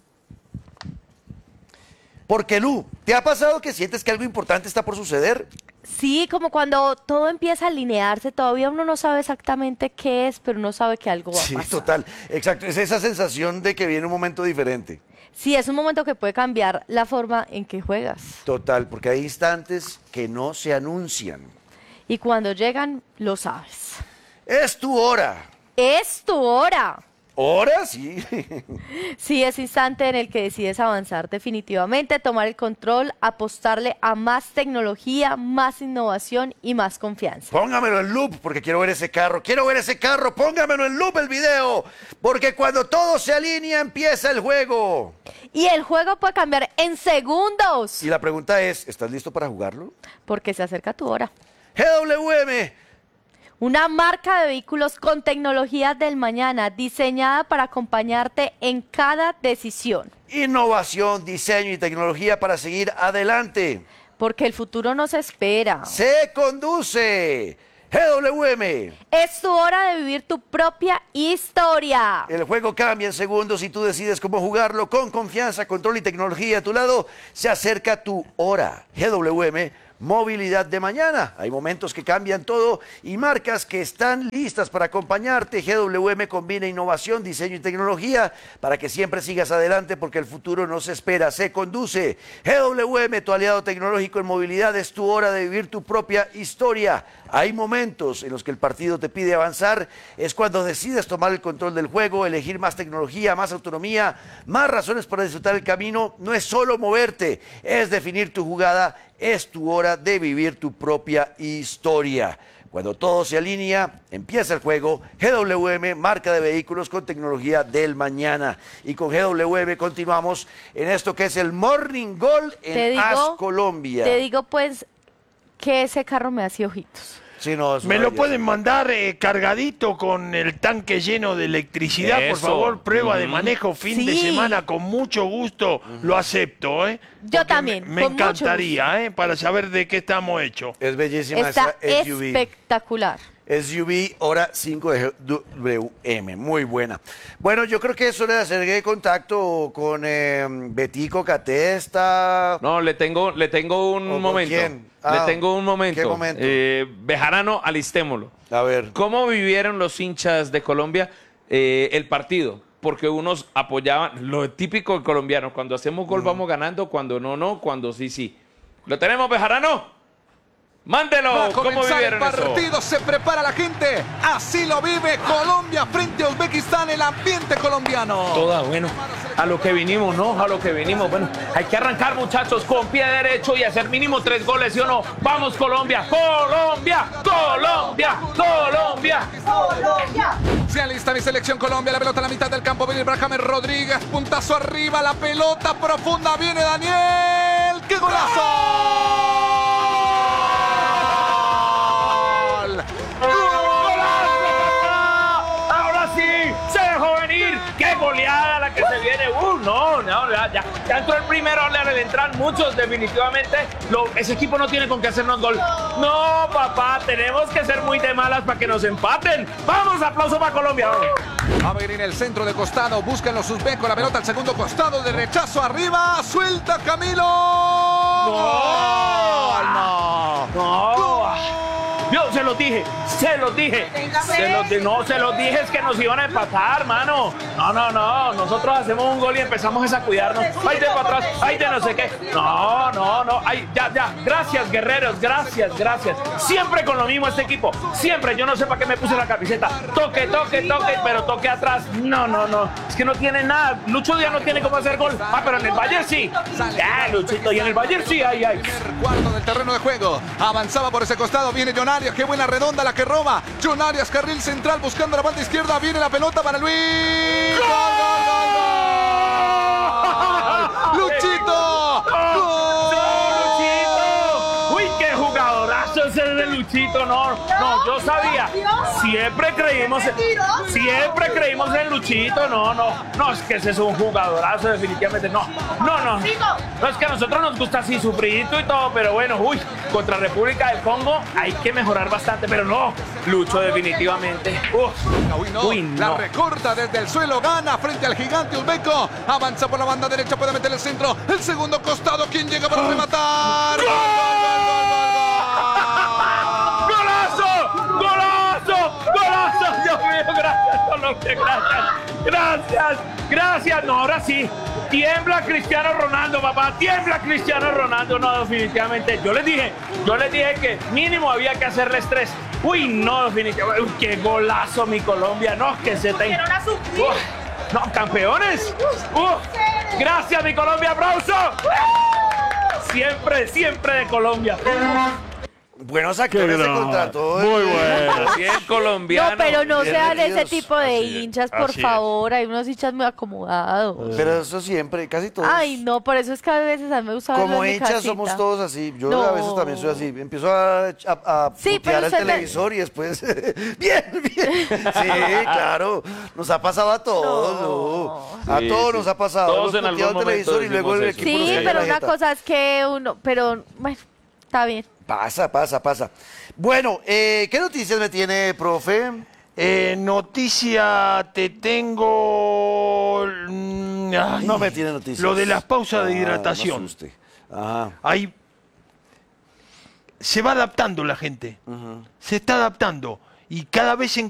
Porque Lu, ¿te ha pasado que sientes que algo importante está por suceder? Sí, como cuando todo empieza a alinearse, todavía uno no sabe exactamente qué es, pero uno sabe que algo va a Sí, pasar. total. Exacto. Es esa sensación de que viene un momento diferente. Sí, es un momento que puede cambiar la forma en que juegas. Total, porque hay instantes que no se anuncian. Y cuando llegan, lo sabes. Es tu hora. Es tu hora. ¿Hora? Sí. Sí, ese instante en el que decides avanzar definitivamente, tomar el control, apostarle a más tecnología, más innovación y más confianza. Póngamelo en loop porque quiero ver ese carro. Quiero ver ese carro. Póngamelo en loop el video. Porque cuando todo se alinea empieza el juego. Y el juego puede cambiar en segundos. Y la pregunta es, ¿estás listo para jugarlo? Porque se acerca tu hora. G W M. Una marca de vehículos con tecnología del mañana, diseñada para acompañarte en cada decisión. Innovación, diseño y tecnología para seguir adelante. Porque el futuro nos espera. Se conduce. G W M. Es tu hora de vivir tu propia historia. El juego cambia en segundos y tú decides cómo jugarlo con confianza, control y tecnología a tu lado. Se acerca tu hora. G W M. Movilidad de mañana. Hay momentos que cambian todo y marcas que están listas para acompañarte. G W M combina innovación, diseño y tecnología para que siempre sigas adelante porque el futuro no se espera, se conduce. G W M, tu aliado tecnológico en movilidad, es tu hora de vivir tu propia historia. Hay momentos en los que el partido te pide avanzar, es cuando decides tomar el control del juego, elegir más tecnología, más autonomía, más razones para disfrutar el camino. No es solo moverte, es definir tu jugada, es tu hora de vivir tu propia historia. Cuando todo se alinea, empieza el juego. G W M, marca de vehículos con tecnología del mañana. Y con G W M continuamos en esto que es el Morning Gold en As Colombia. Te digo pues que ese carro me hace ojitos. Sí, no, es Me lo maravilloso. pueden mandar eh, cargadito con el tanque lleno de electricidad, por Eso. favor, prueba de Ujú. manejo fin de Sí. semana, con mucho gusto lo acepto, ¿eh? Yo Porque también, Me, me con mucho encantaría, ¿eh? Para saber de qué estamos hechos. Es bellísima Está esa S U V. espectacular. S U V hora cinco de G W M, muy buena. Bueno, yo creo que eso le hacer contacto con eh, Betico Catesta. No, le tengo, le tengo un ¿O con momento. quién? Ah, le tengo un momento. ¿qué momento? Eh, Bejarano, alistémoslo. A ver. ¿Cómo vivieron los hinchas de Colombia eh, el partido? Porque unos apoyaban, lo típico del colombiano, cuando hacemos gol vamos ganando, cuando no, no, cuando sí, sí. ¿Lo tenemos, Bejarano? Mándelo, Va a ¿cómo comenzar el vivieron eso? partido, se prepara la gente. Así lo vive Colombia frente a Uzbekistán, el ambiente colombiano. Toda, bueno, a lo que vinimos, ¿no? A lo que vinimos. Bueno, hay que arrancar, muchachos, con pie derecho y hacer mínimo tres goles, ¿sí o no? ¡Vamos, Colombia! ¡Colombia! ¡Colombia! ¡Colombia! Se alista mi selección Colombia, la pelota a la mitad del campo, viene Ibrahim Rodríguez, puntazo arriba, la pelota profunda, viene Daniel. ¡Qué golazo! ¡Ahora sí! ¡Se dejó venir! ¡Qué goleada la que se viene! ¡Uh! No, no, ya, ya, ya entró el primero, le entran muchos, definitivamente. Lo, ese equipo no tiene con qué hacernos gol. No, papá, tenemos que ser muy de malas para que nos empaten. ¡Vamos! ¡Aplauso para Colombia! A ver, en el centro de costado, buscan los uzbecos, la pelota al segundo costado, de rechazo arriba, suelta Camilo. ¡No! ¡No! ¡No! Yo se los dije, se los dije. Se los di- no, se los dije es que nos iban a empatar, mano. No, no, no. Nosotros hacemos un gol y empezamos a cuidarnos. Ay, de para atrás, ay, de no sé qué. No, no, no. Ay, ya, ya. Gracias, guerreros. Gracias, gracias. Siempre con lo mismo este equipo. Siempre. Yo no sé para qué me puse la camiseta. Toque, toque, toque, pero toque atrás. No, no, no. Es que no tiene nada. Lucho ya no tiene cómo hacer gol. Ah, pero en el Bayern sí. Ya, Luchito, y en el Bayern sí. Ay, ay. Cuarto del terreno de juego, avanzaba por ese costado, viene John Arias, qué buena redonda la que roba. John Arias, carril central, buscando la banda izquierda, viene la pelota para Luis. ¡Gol, gol, gol, gol! ¡Luchito! ¡Gol! ¡Luchito! ¡Uy, qué jugadorazo ese de Luchito! No, no, yo sabía. Siempre creímos, siempre creímos en Luchito. No, no, no, es que ese es un jugadorazo, definitivamente. No, no, no. No, es que a nosotros nos gusta así sufridito y todo, pero bueno, uy, contra República del Congo hay que mejorar bastante, pero no, Lucho definitivamente. Uf, Uy, no. uy, La no. recorta desde el suelo, gana frente al gigante uzbeco. Avanza por la banda derecha, puede meter el centro. El segundo costado, ¿quién llega para rematar? ¡Gol, gol, gol, gol, gol, gol! lo que gracias. Gracias, gracias. No, ahora sí. Tiembla Cristiano Ronaldo, papá. Tiembla Cristiano Ronaldo. No, definitivamente. Yo les dije, yo les dije que mínimo había que hacerles tres. Uy, no, definitivamente. Uy, qué golazo mi Colombia. No, que se te... Uf, no, campeones. Uf, gracias mi Colombia, aplauso. Siempre, siempre de Colombia. Buenos actores de contrato. Muy bueno. Así es colombiano. No, pero no sean ese Bienvenidos. tipo de Así es, hinchas, por así es. favor. Hay unos hinchas muy acomodados. Pero eso siempre, casi todos. Ay, no, por eso es que a veces a mí me gusta verlo Como en mi hinchas casita. somos todos así. Yo No. a veces también soy así. Empiezo a, a, a Sí, putear pero al usted me- televisor y después... bien, bien. Sí, claro. Nos ha pasado a todos, ¿no? A Sí, todos sí. nos ha pasado. Todos Hemos en puteado algún al televisor momento y luego el decimos equipo nos Sí, cae pero la una jeta. cosa es que uno... Pero, bueno, está bien. Pasa, pasa, pasa. Bueno, eh, ¿qué noticias me tiene, profe? Eh, noticia te tengo... mm, ay, No me tiene noticias. Lo de las pausas de Ah, hidratación. no asuste. Ajá. Ahí se va adaptando la gente. Se está adaptando. Y cada vez en